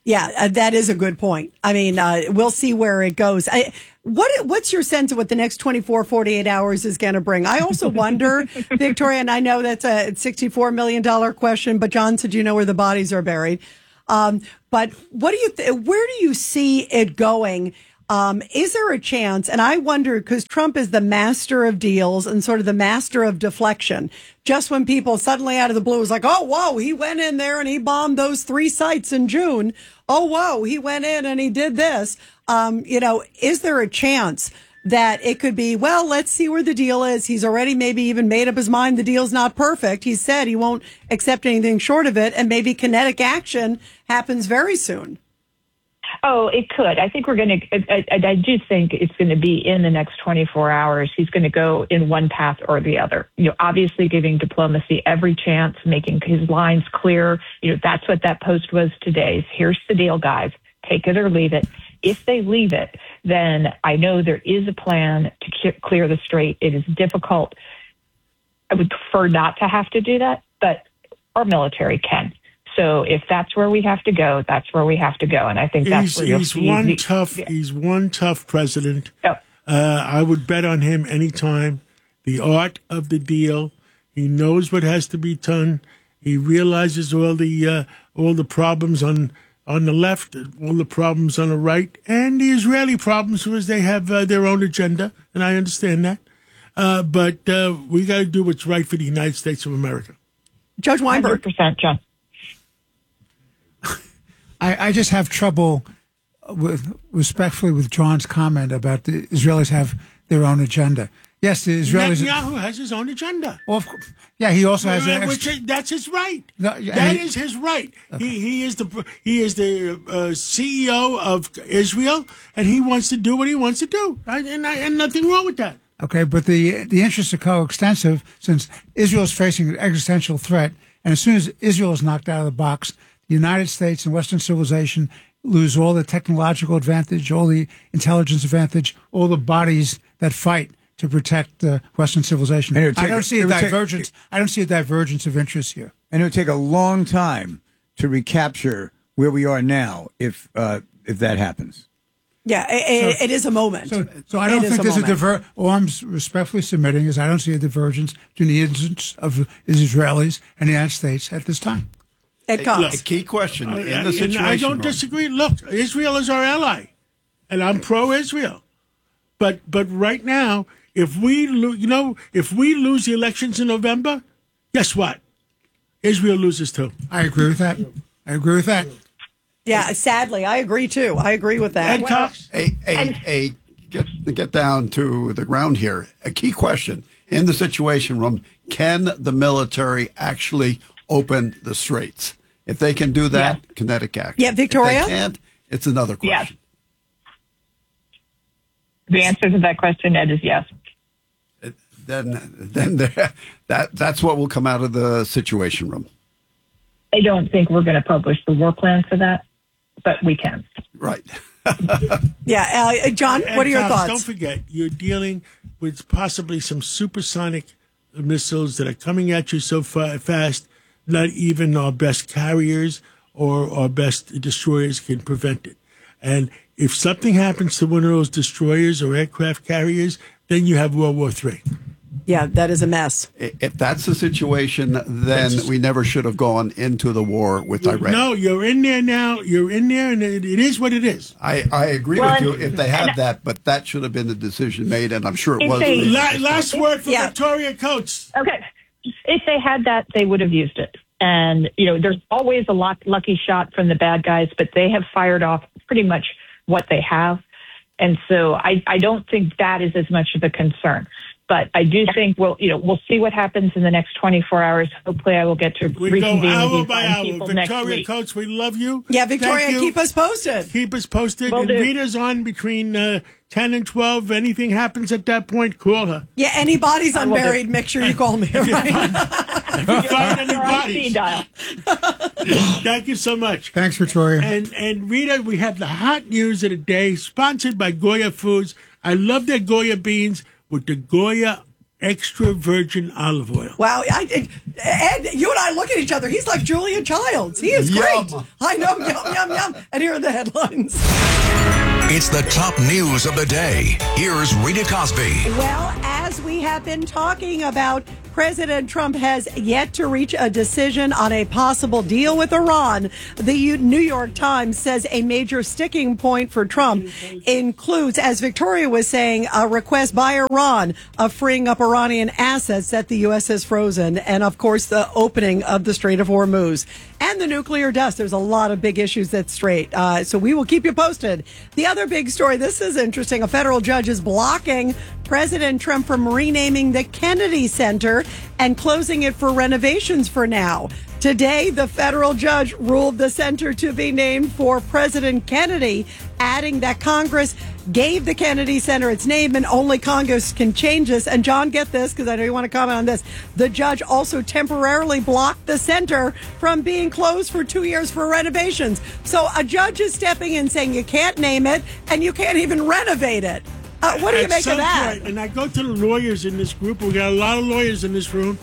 [SPEAKER 2] Yeah, uh, that is a good point. I mean, uh, we'll see where it goes. I, what What's your sense of what the next twenty-four, forty-eight hours is going to bring? I also wonder, Victoria, and I know that's a sixty-four million dollars question, but John said you know where the bodies are buried. Um, but what do you th- where do you see it going? Um, is there a chance? And I wonder, because Trump is the master of deals and sort of the master of deflection. Just when people suddenly out of the blue was like, oh, whoa, he went in there and he bombed those three sites in June. Oh, whoa, he went in and he did this. Um, you know, is there a chance that it could be, well, let's see where the deal is. He's already maybe even made up his mind the deal's not perfect. He said he won't accept anything short of it. And maybe kinetic action happens very soon.
[SPEAKER 13] Oh, it could. I think we're going to, I, I, I do think it's going to be in the next twenty-four hours. He's going to go in one path or the other. You know, obviously giving diplomacy every chance, making his lines clear. You know, that's what that post was today. Here's the deal, guys. Take it or leave it. If they leave it, then I know there is a plan to clear the strait. It is difficult. I would prefer not to have to do that, but our military can. So if that's where we have to go, that's where we have to go. And I think that's
[SPEAKER 3] he's,
[SPEAKER 13] where you'll
[SPEAKER 3] he's
[SPEAKER 13] see
[SPEAKER 3] one
[SPEAKER 13] the,
[SPEAKER 3] tough.
[SPEAKER 13] yeah.
[SPEAKER 3] He's one tough president.
[SPEAKER 13] Yep.
[SPEAKER 3] Uh, I would bet on him anytime. The art of the deal. He knows what has to be done. He realizes all the uh, all the problems on on the left, all the problems on the right, and the Israeli problems because they have uh, their own agenda, and I understand that. Uh, but uh, we got to do what's right for the United States of America.
[SPEAKER 2] Judge Weinberg.
[SPEAKER 13] one hundred percent, John.
[SPEAKER 1] I, I just have trouble with respectfully with John's comment about the Israelis have their own agenda. Yes, the Israelis.
[SPEAKER 3] Netanyahu has his own agenda.
[SPEAKER 1] Well, of course, yeah, he also has.
[SPEAKER 3] Well,
[SPEAKER 1] An
[SPEAKER 3] which
[SPEAKER 1] extra,
[SPEAKER 3] is, that's his right.
[SPEAKER 1] No,
[SPEAKER 3] that
[SPEAKER 1] he,
[SPEAKER 3] is his right. Okay. He he is the he is the uh, C E O of Israel, and he wants to do what he wants to do, I, and I, and nothing wrong with that.
[SPEAKER 1] Okay, but the the interests are coextensive since Israel is facing an existential threat, and as soon as Israel is knocked out of the box, the United States and Western civilization lose all the technological advantage, all the intelligence advantage, all the bodies that fight to protect uh, Western civilization.
[SPEAKER 5] Take,
[SPEAKER 1] I don't see a divergence.
[SPEAKER 5] Take,
[SPEAKER 1] I don't see a divergence of interest here.
[SPEAKER 5] And it would take a long time to recapture where we are now if uh, if that happens.
[SPEAKER 2] Yeah, it,
[SPEAKER 1] so,
[SPEAKER 2] it is a moment.
[SPEAKER 1] So, so I don't
[SPEAKER 2] it
[SPEAKER 1] think
[SPEAKER 2] a
[SPEAKER 1] there's
[SPEAKER 2] moment.
[SPEAKER 1] a diver. All I'm respectfully submitting is I don't see a divergence between the interests of the Israelis and the United States at this time.
[SPEAKER 2] It comes.
[SPEAKER 7] A key question
[SPEAKER 3] I,
[SPEAKER 7] in the situation.
[SPEAKER 3] I don't
[SPEAKER 7] room.
[SPEAKER 3] disagree. Look, Israel is our ally, and I'm pro-Israel. But but right now, if we lo- you know if we lose the elections in November, guess what? Israel loses too.
[SPEAKER 1] I agree with that. I agree with that.
[SPEAKER 2] Yeah, sadly, I agree too. I agree with that.
[SPEAKER 3] And Cox,
[SPEAKER 7] A, a, a get, get down to the ground here. A key question in the Situation Room: can the military actually open the straits? If they can do that,
[SPEAKER 13] Yeah.
[SPEAKER 7] kinetic action.
[SPEAKER 2] Yeah, Victoria?
[SPEAKER 7] If they can't, it's another question.
[SPEAKER 13] Yes. The answer to that question, Ed, is yes.
[SPEAKER 7] It, then, then there, that that's what will come out of the Situation Room.
[SPEAKER 13] I don't think we're going to publish the war plan for that, but we can.
[SPEAKER 7] Right.
[SPEAKER 2] Yeah, uh, John,
[SPEAKER 3] and
[SPEAKER 2] what are your
[SPEAKER 3] Cox,
[SPEAKER 2] thoughts?
[SPEAKER 3] Don't forget, you're dealing with possibly some supersonic missiles that are coming at you so fa- fast. Not even our best carriers or our best destroyers can prevent it. And if something happens to one of those destroyers or aircraft carriers, then you have World War Three.
[SPEAKER 2] Yeah, that is a mess.
[SPEAKER 7] If that's the situation, then we never should have gone into the war with Iran.
[SPEAKER 3] No, you're in there now. You're in there, and it, it is what it is.
[SPEAKER 7] I, I agree
[SPEAKER 13] Well,
[SPEAKER 7] with you
[SPEAKER 13] and-
[SPEAKER 7] if they have
[SPEAKER 13] and-
[SPEAKER 7] that, but that should have been the decision made, and I'm sure it
[SPEAKER 13] If
[SPEAKER 7] was.
[SPEAKER 13] they-
[SPEAKER 3] La- last word for
[SPEAKER 2] Yeah.
[SPEAKER 3] Victoria Coates.
[SPEAKER 13] Okay. If they had that, they would have used it. And, you know, there's always a luck, lucky shot from the bad guys, but they have fired off pretty much what they have. And so I, I don't think that is as much of a concern. But I do think we'll, you know, we'll see what happens in the next twenty-four hours. Hopefully I will get to
[SPEAKER 3] We go
[SPEAKER 13] reconvene with
[SPEAKER 3] hour
[SPEAKER 13] these
[SPEAKER 3] by
[SPEAKER 13] fine
[SPEAKER 3] hour.
[SPEAKER 13] people next
[SPEAKER 3] Victoria
[SPEAKER 13] week.
[SPEAKER 3] Coates, we love you.
[SPEAKER 2] Yeah, Victoria,
[SPEAKER 3] Thank you.
[SPEAKER 2] keep us posted.
[SPEAKER 3] Keep us posted.
[SPEAKER 13] Will
[SPEAKER 3] and
[SPEAKER 13] do.
[SPEAKER 3] Rita's on between uh, ten and twelve. Anything happens at that point, call her.
[SPEAKER 2] Yeah, any bodies
[SPEAKER 13] will do.
[SPEAKER 2] unburied, make sure you call me. Right?
[SPEAKER 3] If you find any
[SPEAKER 13] You're on
[SPEAKER 3] bodies.
[SPEAKER 13] speed dial.
[SPEAKER 3] Thank you so much.
[SPEAKER 1] Thanks, Victoria.
[SPEAKER 3] And and Rita, we have the hot news of the day, sponsored by Goya Foods. I love their Goya beans with the Goya extra virgin olive oil.
[SPEAKER 2] Wow, I, Ed, you and I look at each other. He's like Julia Childs. He is great.
[SPEAKER 7] Yum.
[SPEAKER 2] I know, yum, yum, yum. And here are the headlines.
[SPEAKER 10] It's the top news of the day. Here's Rita Cosby.
[SPEAKER 2] Well, as we have been talking about, President Trump has yet to reach a decision on a possible deal with Iran. The New York Times says a major sticking point for Trump includes, as Victoria was saying, a request by Iran of freeing up Iranian assets that the U S has frozen, and of course the opening of the Strait of Hormuz and the nuclear dust. There's a lot of big issues that's straight. Uh, so we will keep you posted. The other big story, this is interesting. A federal judge is blocking President Trump from renaming the Kennedy Center and closing it for renovations for now. Today, the federal judge ruled the center to be named for President Kennedy, adding that Congress gave the Kennedy Center its name and only Congress can change this. And John, get this, because I know you want to comment on this. The judge also temporarily blocked the center from being closed for two years for renovations. So a judge is stepping in saying you can't name it and you can't even renovate it. Uh, what do you
[SPEAKER 3] At
[SPEAKER 2] make
[SPEAKER 3] some
[SPEAKER 2] of that?
[SPEAKER 3] point, and I go to the lawyers in this group. We got a lot of lawyers in this room.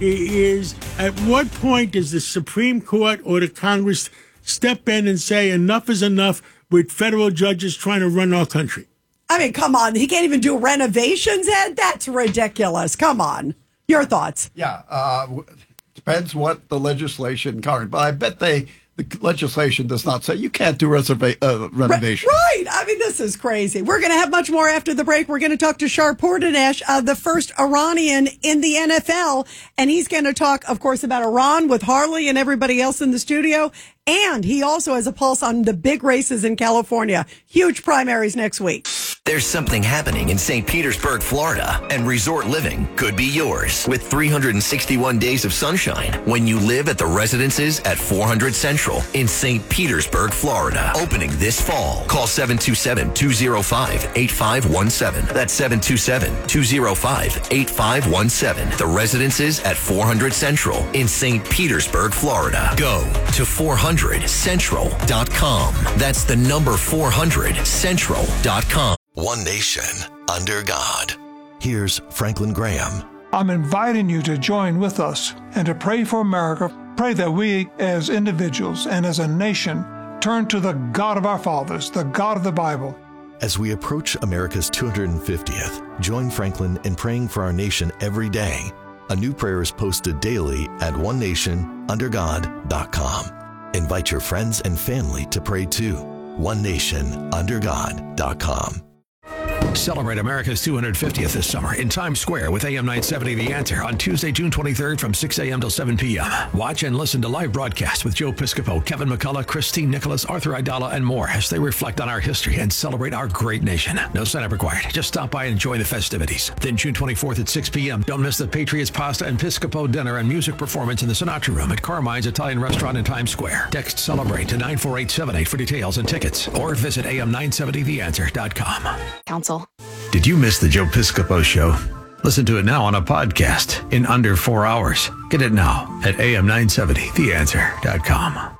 [SPEAKER 3] Is at what point does the Supreme Court or the Congress step in and say enough is enough with federal judges trying to run our country?
[SPEAKER 2] I mean, come on. He can't even do renovations, Ed? That's ridiculous. Come on. Your thoughts?
[SPEAKER 7] Yeah, uh, depends what the legislation covers. But I bet they the legislation does not say you can't do reserva- uh, renovation.
[SPEAKER 2] Right. I mean, this is crazy. We're going to have much more after the break. We're going to talk to Shar Pourdanesh, uh, the first Iranian in the N F L. And he's going to talk, of course, about Iran with Harley and everybody else in the studio. And he also has a pulse on the big races in California. Huge primaries next week.
[SPEAKER 11] There's something happening in Saint Petersburg, Florida, and resort living could be yours with three hundred sixty-one days of sunshine when you live at the residences at four hundred Central in Saint Petersburg, Florida. Opening this fall. Call seven two seven, two oh five, eight five one seven. That's seven two seven, two oh five, eight five one seven. The residences at four hundred Central in Saint Petersburg, Florida. Go to four hundred central dot com. That's the number four hundred central dot com.
[SPEAKER 10] One nation under God. Here's Franklin Graham.
[SPEAKER 14] I'm inviting you to join with us and to pray for America. Pray that we as individuals and as a nation turn to the God of our fathers, the God of the Bible.
[SPEAKER 10] As we approach America's two hundred fiftieth, join Franklin in praying for our nation every day. A new prayer is posted daily at one nation under god dot com. Invite your friends and family to pray too. one nation under god dot com. Celebrate America's two hundred fiftieth this summer in Times Square with A M nine seventy The Answer on Tuesday, June twenty-third from six a.m. till seven p.m. Watch and listen to live broadcasts with Joe Piscopo, Kevin McCullough, Christine Nicholas, Arthur Aidala, and more as they reflect on our history and celebrate our great nation. No sign-up required. Just stop by and enjoy the festivities. Then June twenty-fourth at six p.m. Don't miss the Patriots Pasta and Piscopo dinner and music performance in the Sinatra Room at Carmine's Italian Restaurant in Times Square. Text CELEBRATE to nine four eight seven eight for details and tickets or visit A M nine seventy the answer dot com.
[SPEAKER 15] Council.
[SPEAKER 10] Did you miss the Joe Piscopo Show? Listen to it now on a podcast in under four hours. Get it now at A M nine seventy the answer dot com.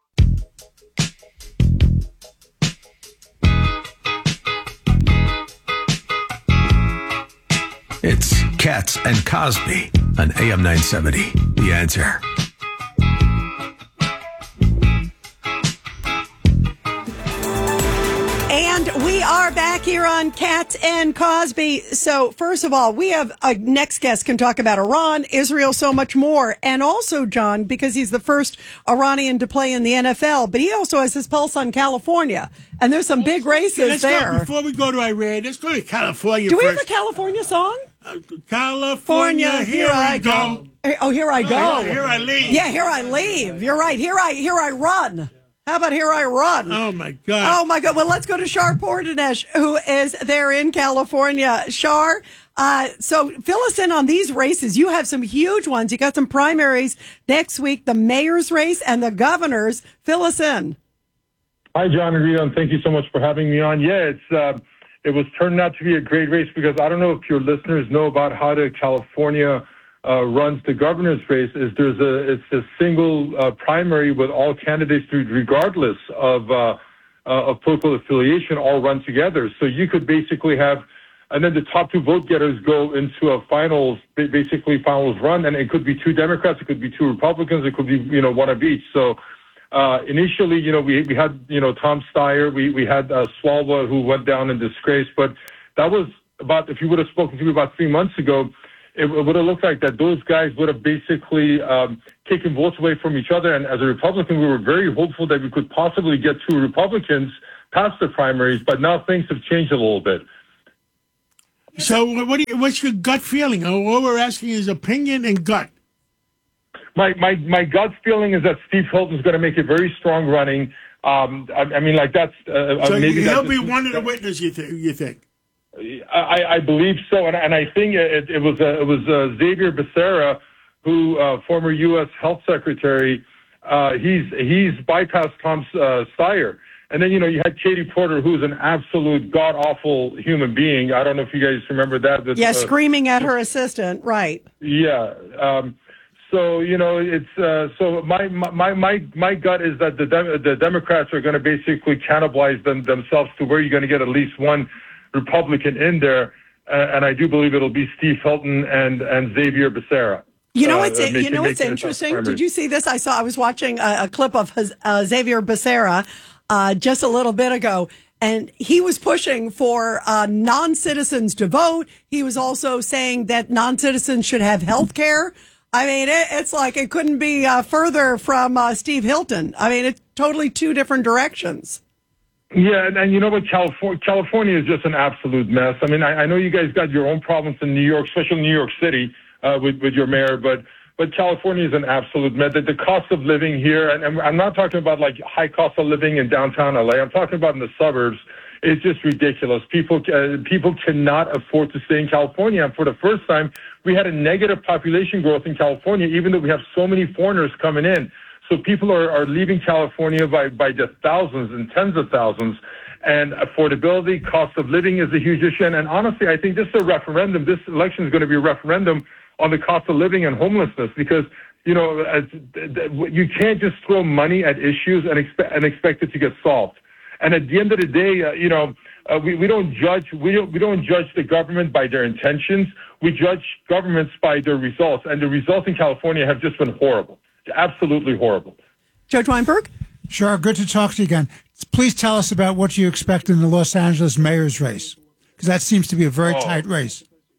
[SPEAKER 10] It's Katz and Cosby on A M nine seventy The Answer.
[SPEAKER 2] And we are back here on Katz and Cosby. So, first of all, we have a next guest can talk about Iran, Israel, so much more. And also, John, because he's the first Iranian to play in the N F L, but he also has his pulse on California. And there's some big races
[SPEAKER 3] let's
[SPEAKER 2] there.
[SPEAKER 3] Go, before we go to Iran, let's go to California
[SPEAKER 2] Do we
[SPEAKER 3] first.
[SPEAKER 2] have a California song?
[SPEAKER 3] Uh, California, here, here I go.
[SPEAKER 2] go. Oh, here I go.
[SPEAKER 3] Oh, here I leave.
[SPEAKER 2] Yeah, here I leave. You're right. Here I here I run. How about Here I Run?
[SPEAKER 3] Oh, my God.
[SPEAKER 2] Oh, my God. Well, let's go to Shar Pourdanesh, who is there in California. Shar, uh, so fill us in on these races. You have some huge ones. You got some primaries next week, the mayor's race and the governor's. Fill us in.
[SPEAKER 16] Hi, John and Rita, and thank you so much for having me on. Yeah, it's uh, it was turned out to be a great race because I don't know if your listeners know about how the California Uh, runs the governor's race. Is there's a it's a single uh, primary with all candidates, regardless of uh, uh, of political affiliation, all run together. So you could basically have and then the top two vote getters go into a finals, basically finals run, and it could be two Democrats, it could be two Republicans, it could be, you know, one of each. So uh, initially, you know, we we had, you know, Tom Steyer, we, we had uh, Swalwell, who went down in disgrace, but that was about, if you would have spoken to me about three months ago, it would have looked like that those guys would have basically um, taken votes away from each other. And as a Republican, we were very hopeful that we could possibly get two Republicans past the primaries, but now things have changed a little bit.
[SPEAKER 3] So what do you, what's your gut feeling? All we're asking is opinion and gut.
[SPEAKER 16] My my my gut feeling is that Steve Hilton's going to make a very strong running. Um, I, I mean, like that's uh,
[SPEAKER 3] so
[SPEAKER 16] maybe
[SPEAKER 3] he'll
[SPEAKER 16] that's
[SPEAKER 3] be one of the witnesses. You think? You think?
[SPEAKER 16] I, I believe so, and, and I think it, it was uh, it was uh, Xavier Becerra, who uh, former U S Health Secretary. Uh, he's he's bypassed Tom uh, Steyer. And then, you know, you had Katie Porter, who's an absolute god-awful human being. I don't know if you guys remember that. This,
[SPEAKER 2] yeah,
[SPEAKER 16] uh,
[SPEAKER 2] screaming at her assistant, right.
[SPEAKER 16] Yeah. Um, so, you know, it's uh, so my, my my my gut is that the Dem- the Democrats are going to basically cannibalize them themselves to where you're going to get at least one Republican in there. Uh, and I do believe it'll be Steve Hilton and, and Xavier Becerra.
[SPEAKER 2] You know
[SPEAKER 16] uh,
[SPEAKER 2] what's
[SPEAKER 16] making,
[SPEAKER 2] you know what's interesting? Did you see this? I saw I was watching a, a clip of his, uh, Xavier Becerra uh, just a little bit ago, and he was pushing for uh, non-citizens to vote. He was also saying that non-citizens should have health care. I mean, it, it's like it couldn't be uh, further from uh, Steve Hilton. I mean, it's totally two different directions.
[SPEAKER 16] Yeah, and, and you know what, California, California is just an absolute mess. I mean, I, I know you guys got your own problems in New York, especially New York City. Uh, with, with your mayor, but but California is an absolute mess. The, the cost of living here, and, and I'm not talking about like high cost of living in downtown L A. I'm talking about in the suburbs. It's just ridiculous. People uh, people cannot afford to stay in California. And for the first time, we had a negative population growth in California, even though we have so many foreigners coming in. So people are, are leaving California by, by the thousands and tens of thousands. And affordability, cost of living is a huge issue. And, and honestly, I think this is a referendum. This election is going to be a referendum on the cost of living and homelessness, because, you know, as, you can't just throw money at issues and expect, and expect it to get solved. And at the end of the day, uh, you know, uh, we, we don't judge, we don't, we don't judge the government by their intentions. We judge governments by their results. And the results in California have just been horrible. Absolutely horrible.
[SPEAKER 2] Judge Weinberg?
[SPEAKER 1] Sure. Good to talk to you again. Please tell us about what you expect in the Los Angeles mayor's race, because that seems to be a very
[SPEAKER 16] oh.
[SPEAKER 1] tight race.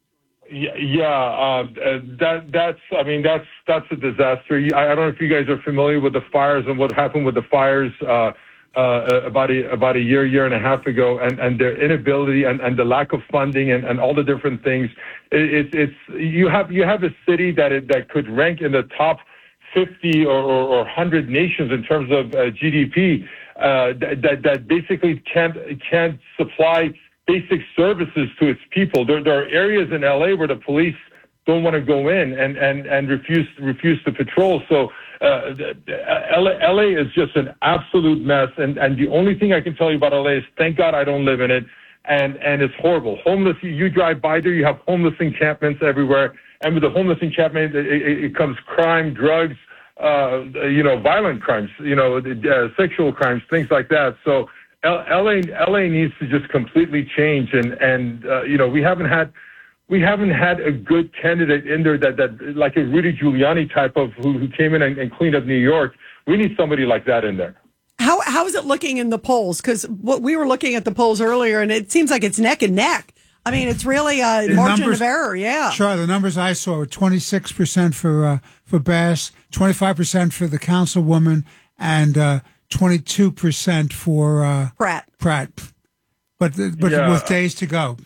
[SPEAKER 16] Yeah, yeah uh, that that's. I mean, that's that's a disaster. I, I don't know if you guys are familiar with the fires and what happened with the fires uh, uh, about a about a year, year and a half ago, and, and their inability and, and the lack of funding and, and all the different things. It, it, it's you have you have a city that it, that could rank in the top fifty or, or, or one hundred nations in terms of uh, G D P uh, that, that that basically can't can't supply basic services to its people. There, there are areas in L A where the police don't want to go in and, and, and refuse refuse to patrol. So uh, L A, L A is just an absolute mess. And, and the only thing I can tell you about L A is thank God I don't live in it. And, and it's horrible. Homeless, you, you drive by there, you have homeless encampments everywhere. And with the homeless encampment, it, it, it comes crime, drugs, uh, you know, violent crimes, you know, uh, sexual crimes, things like that. So L A, L A needs to just completely change, and and uh, you know we haven't had we haven't had a good candidate in there that, that like a Rudy Giuliani type of who, who came in and, and cleaned up New York. We need somebody like that in there.
[SPEAKER 2] How how is it looking in the polls? Because what we were looking at the polls earlier, and it seems like it's neck and neck. I mean, it's really a margin
[SPEAKER 1] numbers,
[SPEAKER 2] of error. Yeah,
[SPEAKER 1] sure. The numbers I saw were twenty-six percent for uh, for Bass, twenty-five percent for the councilwoman, and uh, twenty-two percent for uh,
[SPEAKER 2] Pratt.
[SPEAKER 1] Pratt, but but
[SPEAKER 16] Yeah.
[SPEAKER 1] with days to go.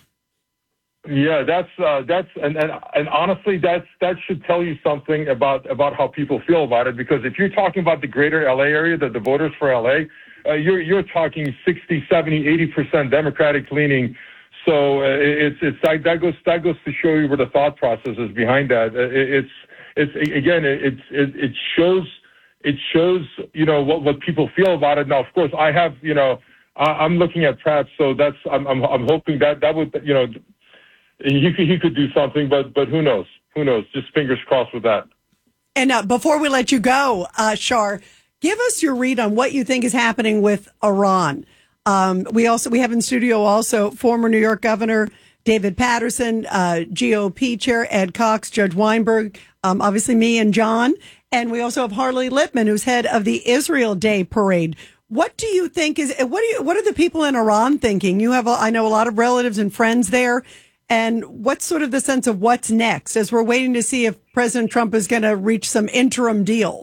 [SPEAKER 16] Yeah, that's uh, that's and, and and honestly, that's that should tell you something about about how people feel about it. Because if you're talking about the greater L A area, the, the voters for L A, uh, you're you're talking sixty, seventy, eighty percent Democratic leaning. So uh, it's it's that, that goes that goes to show you where the thought process is behind that. It, it's it's again, it's it, it shows. It shows, you know, what, what people feel about it. Now, of course, I have, you know, I, I'm looking at Pratt, so that's I'm, I'm I'm hoping that that would, you know, he could he could do something, but but who knows? Who knows? Just fingers crossed with that.
[SPEAKER 2] And uh, before we let you go, uh, Shar, give us your read on what you think is happening with Iran. Um, we also we have in studio also former New York Governor David Patterson, uh, G O P Chair Ed Cox, Judge Weinberg, um, obviously me and John. And we also have Harley Lipman, who's head of the Israel Day Parade. What do you think is, what do you, what are the people in Iran thinking? You have, a, I know a lot of relatives and friends there. And what's sort of the sense of what's next as we're waiting to see if President Trump is going to reach some interim deal?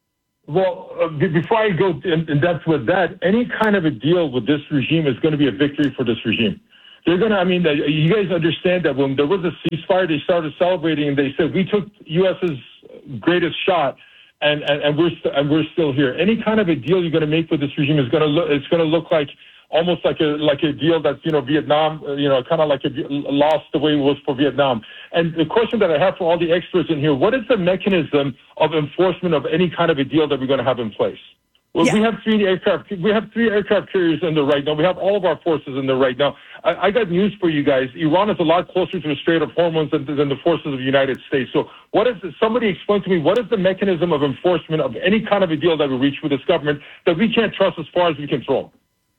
[SPEAKER 16] Well, uh, b- before I go in, in depth with that, any kind of a deal with this regime is going to be a victory for this regime. They're going to, I mean, uh, you guys understand that when there was a ceasefire, they started celebrating and they said, we took US's greatest shot. And, and, and we're st- and we're still here. Any kind of a deal you're going to make with this regime is going to look it's going to look like almost like a like a deal that's you know Vietnam uh, you know kind of like a lost the way it was for Vietnam. And the question that I have for all the experts in here: what is the mechanism of enforcement of any kind of a deal that we're going to have in place? Well, yeah. we have three aircraft. We have three aircraft carriers in there right now. We have all of our forces in there right now. I, I got news for you guys. Iran is a lot closer to the Strait of Hormuz than, than the forces of the United States. So, what is somebody explain to me? What is the mechanism of enforcement of any kind of a deal that we reach with this government that we can't trust as far as we can throw them?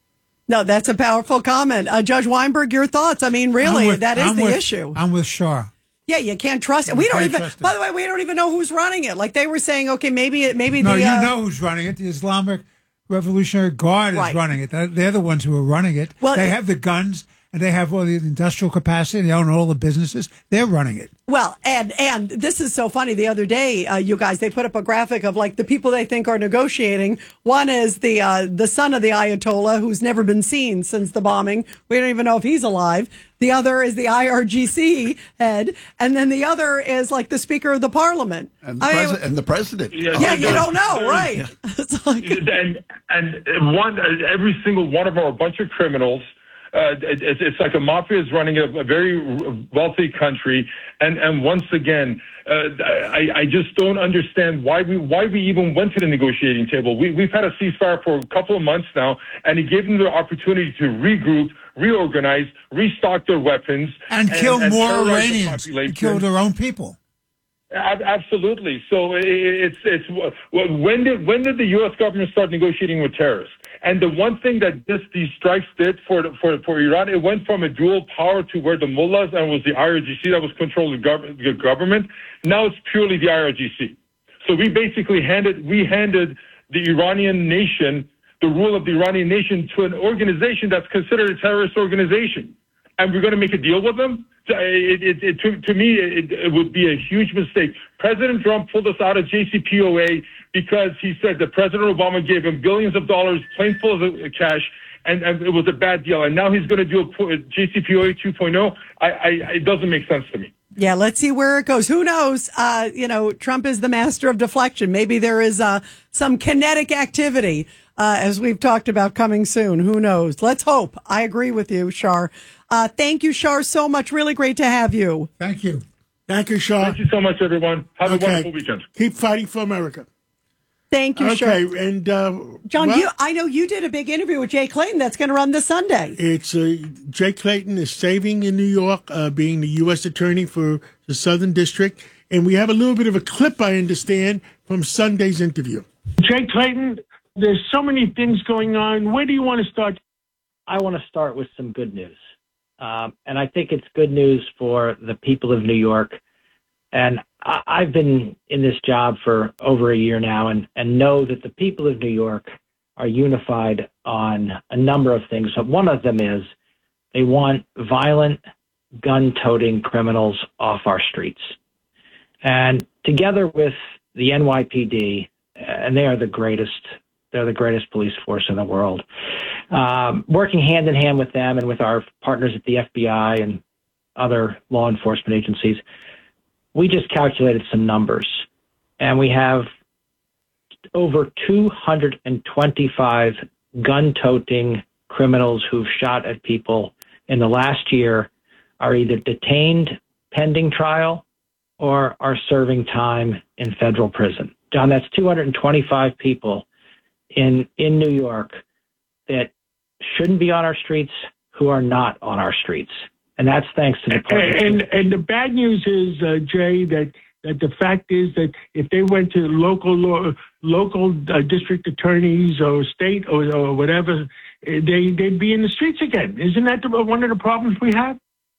[SPEAKER 2] No, that's a powerful comment, uh, Judge Weinberg. Your thoughts? I mean, really,
[SPEAKER 1] with,
[SPEAKER 2] that is
[SPEAKER 1] I'm
[SPEAKER 2] the
[SPEAKER 1] with,
[SPEAKER 2] issue.
[SPEAKER 1] I'm with Shar.
[SPEAKER 2] Yeah, you can't trust it. We
[SPEAKER 1] You
[SPEAKER 2] don't
[SPEAKER 1] can't
[SPEAKER 2] even.
[SPEAKER 1] trust it.
[SPEAKER 2] By the way, we don't even know who's running it. Like they were saying, okay, maybe it, maybe
[SPEAKER 1] No,
[SPEAKER 2] the.
[SPEAKER 1] you
[SPEAKER 2] uh,
[SPEAKER 1] know who's running it. The Islamic Revolutionary Guard
[SPEAKER 2] Right.
[SPEAKER 1] is running it. They're, they're the ones who are running it.
[SPEAKER 2] Well,
[SPEAKER 1] they
[SPEAKER 2] it-
[SPEAKER 1] have the guns and they have all the industrial capacity. They own all the businesses. They're running it.
[SPEAKER 2] Well, and and this is so funny. The other day, uh, you guys, they put up a graphic of like the people they think are negotiating. One is the uh, the son of the Ayatollah, who's never been seen since the bombing. We don't even know if he's alive. The other is the I R G C head, and then the other is like the Speaker of the Parliament.
[SPEAKER 7] And the,
[SPEAKER 2] I mean,
[SPEAKER 7] presi- and the president.
[SPEAKER 2] yeah, you don't know, right? It's like-
[SPEAKER 16] and and one every single one of them are a bunch of criminals. Uh, it, it's it's like a mafia is running a, a very wealthy country, and and once again, uh, I I just don't understand why we why we even went to the negotiating table. We we've had a ceasefire for a couple of months now, and it gave them the opportunity to regroup, reorganize, restock their weapons,
[SPEAKER 1] And, kill more
[SPEAKER 16] terrorize the
[SPEAKER 1] Iranians.
[SPEAKER 16] population.
[SPEAKER 1] Kill their own people.
[SPEAKER 16] Ab- Absolutely. So it- it's it's when did when did the U S government start negotiating with terrorists? And the one thing that this these strikes did for for for Iran, it went from a dual power to where the mullahs and it was the I R G C that was controlling the, gov- the government. Now it's purely the I R G C. So we basically handed we handed the Iranian nation the rule of the Iranian nation to an organization that's considered a terrorist organization, and we're going to make a deal with them. It, it, it, to, to me, it, it would be a huge mistake. President Trump pulled us out of J C P O A because he said that President Obama gave him billions of dollars, plain full of cash, and, and it was a bad deal. And now he's going to do a, a J C P O A two point oh. I, I, it doesn't make sense to me.
[SPEAKER 2] Yeah, let's see where it goes. Who knows? Uh, you know, Trump is the master of deflection. Maybe there is uh, some kinetic activity, uh, as we've talked about, coming soon. Who knows? Let's hope. I agree with you, Shar. Uh, thank you, Shar, so much. Really great to have you.
[SPEAKER 1] Thank you.
[SPEAKER 3] Thank you, Shar.
[SPEAKER 16] Thank you so much, everyone. Have
[SPEAKER 3] Okay.
[SPEAKER 16] a wonderful weekend.
[SPEAKER 3] Keep fighting for America.
[SPEAKER 2] Thank you, Shar.
[SPEAKER 3] Okay, and uh,
[SPEAKER 2] John,
[SPEAKER 3] well,
[SPEAKER 2] you, I know you did a big interview with Jay Clayton that's going to run this Sunday.
[SPEAKER 3] It's uh, Jay Clayton is saving in New York, uh, being the U S attorney for the Southern District, and we have a little bit of a clip, I understand, from Sunday's interview.
[SPEAKER 15] Jay Clayton, there's so many things going on. Where do you want to start?
[SPEAKER 17] I want to start with some good news. Um, and I think it's good news for the people of New York. And I, I've been in this job for over a year now and, and know that the people of New York are unified on a number of things. So one of them is they want violent, gun-toting criminals off our streets. And together with the N Y P D, and they are the greatest, they're the greatest police force in the world, um, working hand in hand with them and with our partners at the F B I and other law enforcement agencies, we just calculated some numbers, and we have over two hundred twenty-five gun-toting criminals who've shot at people in the last year are either detained pending trial or are serving time in federal prison. John, that's two hundred twenty-five people in in New York that shouldn't be on our streets, who are not on our streets. And that's thanks to the partnership.
[SPEAKER 15] And and the bad news is, uh, Jay, that, that the fact is that if they went to local law, local uh, district attorneys or state or, or whatever, they, they'd be in the streets again. Isn't that the, one of the problems we have?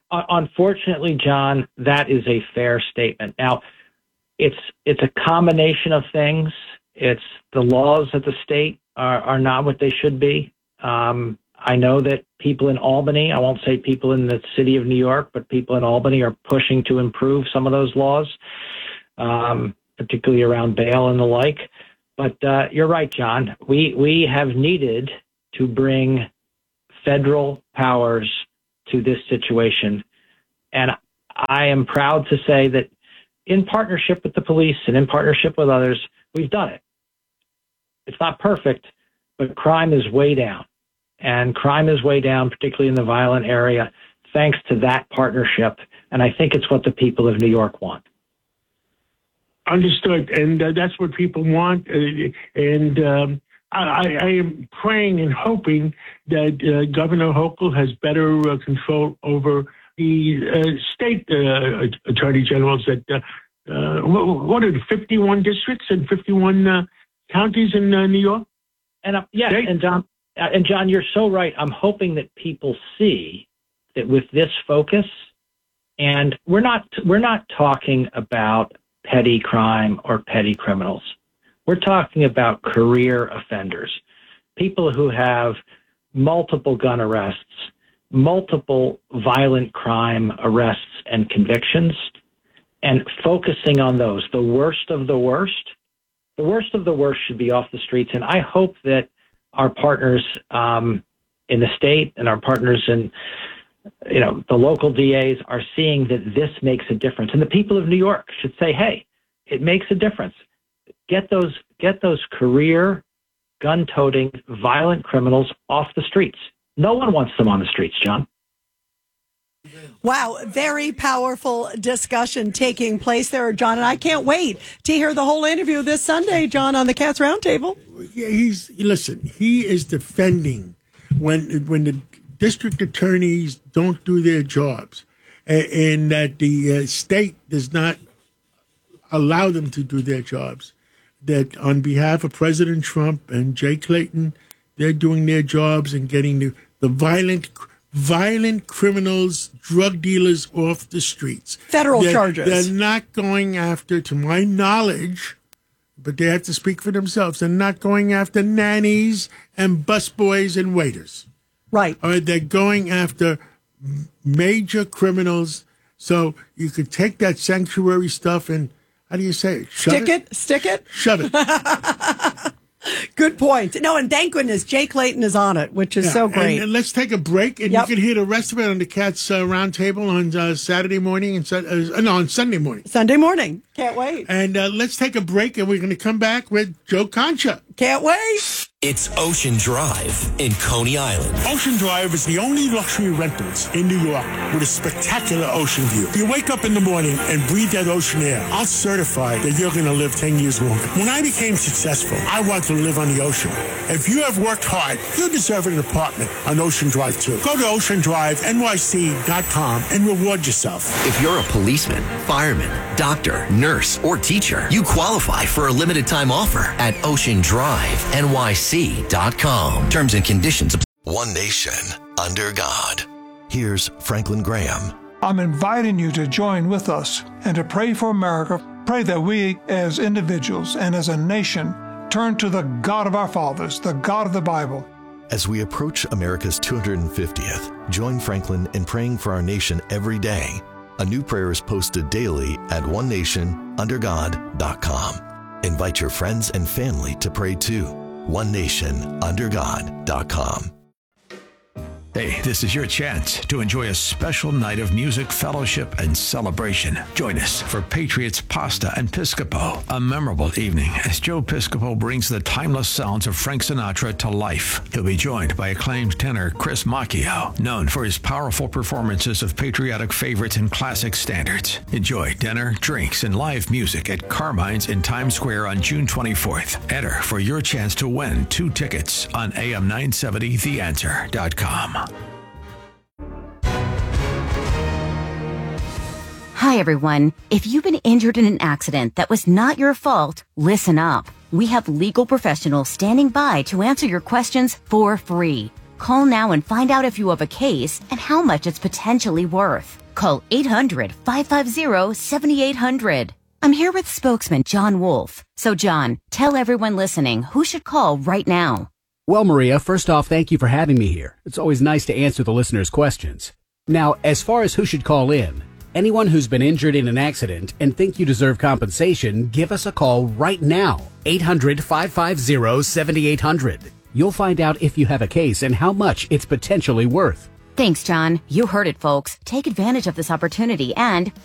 [SPEAKER 17] unfortunately, John, that is a fair statement. Now, it's it's a combination of things. It's the laws of the state are, are not what they should be. Um, I know that people in Albany, I won't say people in the city of New York, but people in Albany are pushing to improve some of those laws, um, particularly around bail and the like. But uh, you're right, John. We we have needed to bring federal powers to this situation. And I am proud to say that in partnership with the police and in partnership with others, we've done it. It's not perfect, but crime is way down. And crime is way down, particularly in the violent area, thanks to that partnership. And I think it's what the people of New York want.
[SPEAKER 15] Understood. And uh, that's what people want. Uh, and um, I, I am praying and hoping that uh, Governor Hochul has better uh, control over the uh, state uh, attorney generals that, uh, uh, what are it, fifty-one districts and fifty-one uh, counties in uh, New York?
[SPEAKER 17] And uh, yes, state? and John, uh, and John, you're so right. I'm hoping that people see that with this focus, and we're not we're not talking about petty crime or petty criminals. We're talking about career offenders, people who have multiple gun arrests, multiple violent crime arrests and convictions, and focusing on those, the worst of the worst. The worst of the worst should be off the streets. And I hope that our partners um, in the state and our partners in, you know, the local D As are seeing that this makes a difference. And the people of New York should say, hey, it makes a difference. Get those get those career gun-toting violent criminals off the streets. No one wants them on the streets, John.
[SPEAKER 2] Wow, very powerful discussion taking place there, John. And I can't wait to hear the whole interview this Sunday, John, on the Cats Roundtable.
[SPEAKER 3] Yeah, he's listen. He is defending when when the district attorneys don't do their jobs, and, and that the uh, state does not allow them to do their jobs. That on behalf of President Trump and Jay Clayton, they're doing their jobs and getting the, the violent, violent criminals, drug dealers off the streets.
[SPEAKER 2] Federal
[SPEAKER 3] they're,
[SPEAKER 2] charges.
[SPEAKER 3] They're not going after, to my knowledge, but they have to speak for themselves. They're not going after nannies and busboys and waiters.
[SPEAKER 2] Right.
[SPEAKER 3] Or they're going after major criminals. So you could take that sanctuary stuff and, how do you say it? Shove
[SPEAKER 2] Stick it? it? Stick it?
[SPEAKER 3] Shove it.
[SPEAKER 2] Good point. No, and thank goodness Jay Clayton is on it, which is
[SPEAKER 3] yeah,
[SPEAKER 2] so great.
[SPEAKER 3] And, and let's take a break, and yep. you can hear the rest of it on the Cats uh, Roundtable on uh, Saturday morning and uh, no, on Sunday morning.
[SPEAKER 2] Sunday morning. Can't wait.
[SPEAKER 3] And uh, let's take a break, and we're going to come back with Joe Concha.
[SPEAKER 2] Can't wait.
[SPEAKER 11] It's Ocean Drive in Coney Island.
[SPEAKER 3] Ocean Drive is the only luxury rentals in New York with a spectacular ocean view. You wake up in the morning and breathe that ocean air. I'll certify that you're going to live ten years longer. When I became successful, I wanted to live on the ocean. If you have worked hard, you deserve an apartment on Ocean Drive too. Go to ocean drive N Y C dot com and reward yourself.
[SPEAKER 11] If you're a policeman, fireman, doctor, nurse, or teacher, you qualify for a limited time offer at ocean drive N Y C dot com. Terms and conditions.
[SPEAKER 10] One nation under God. Here's Franklin Graham.
[SPEAKER 14] I'm inviting you to join with us and to pray for America. Pray that we as individuals and as a nation turn to the God of our fathers, the God of the Bible.
[SPEAKER 10] As we approach America's two hundred fiftieth, join Franklin in praying for our nation every day. A new prayer is posted daily at one nation under God dot com. Invite your friends and family to pray too. one nation under God dot com. Hey, this is your chance to enjoy a special night of music, fellowship, and celebration. Join us for Patriots Pasta and Piscopo, a memorable evening as Joe Piscopo brings the timeless sounds of Frank Sinatra to life. He'll be joined by acclaimed tenor Chris Macchio, known for his powerful performances of patriotic favorites and classic standards. Enjoy dinner, drinks, and live music at Carmine's in Times Square on June twenty-fourth. Enter for your chance to win two tickets on A M nine seventy the answer dot com.
[SPEAKER 18] Hi, everyone. If you've been injured in an accident that was not your fault, listen up. We have legal professionals standing by to answer your questions for free. Call now and find out if you have a case and how much it's potentially worth. Call eight hundred, five five zero, seven eight zero zero. I'm here with spokesman John Wolf. So, John, tell everyone listening who should call right now.
[SPEAKER 19] Well, Maria, first off, thank you for having me here. It's always nice to answer the listeners' questions. Now, as far as who should call in, anyone who's been injured in an accident and think you deserve compensation, give us a call right now. eight hundred, five five zero, seven eight zero zero. You'll find out if you have a case and how much it's potentially worth.
[SPEAKER 18] Thanks, John. You heard it, folks. Take advantage of this opportunity and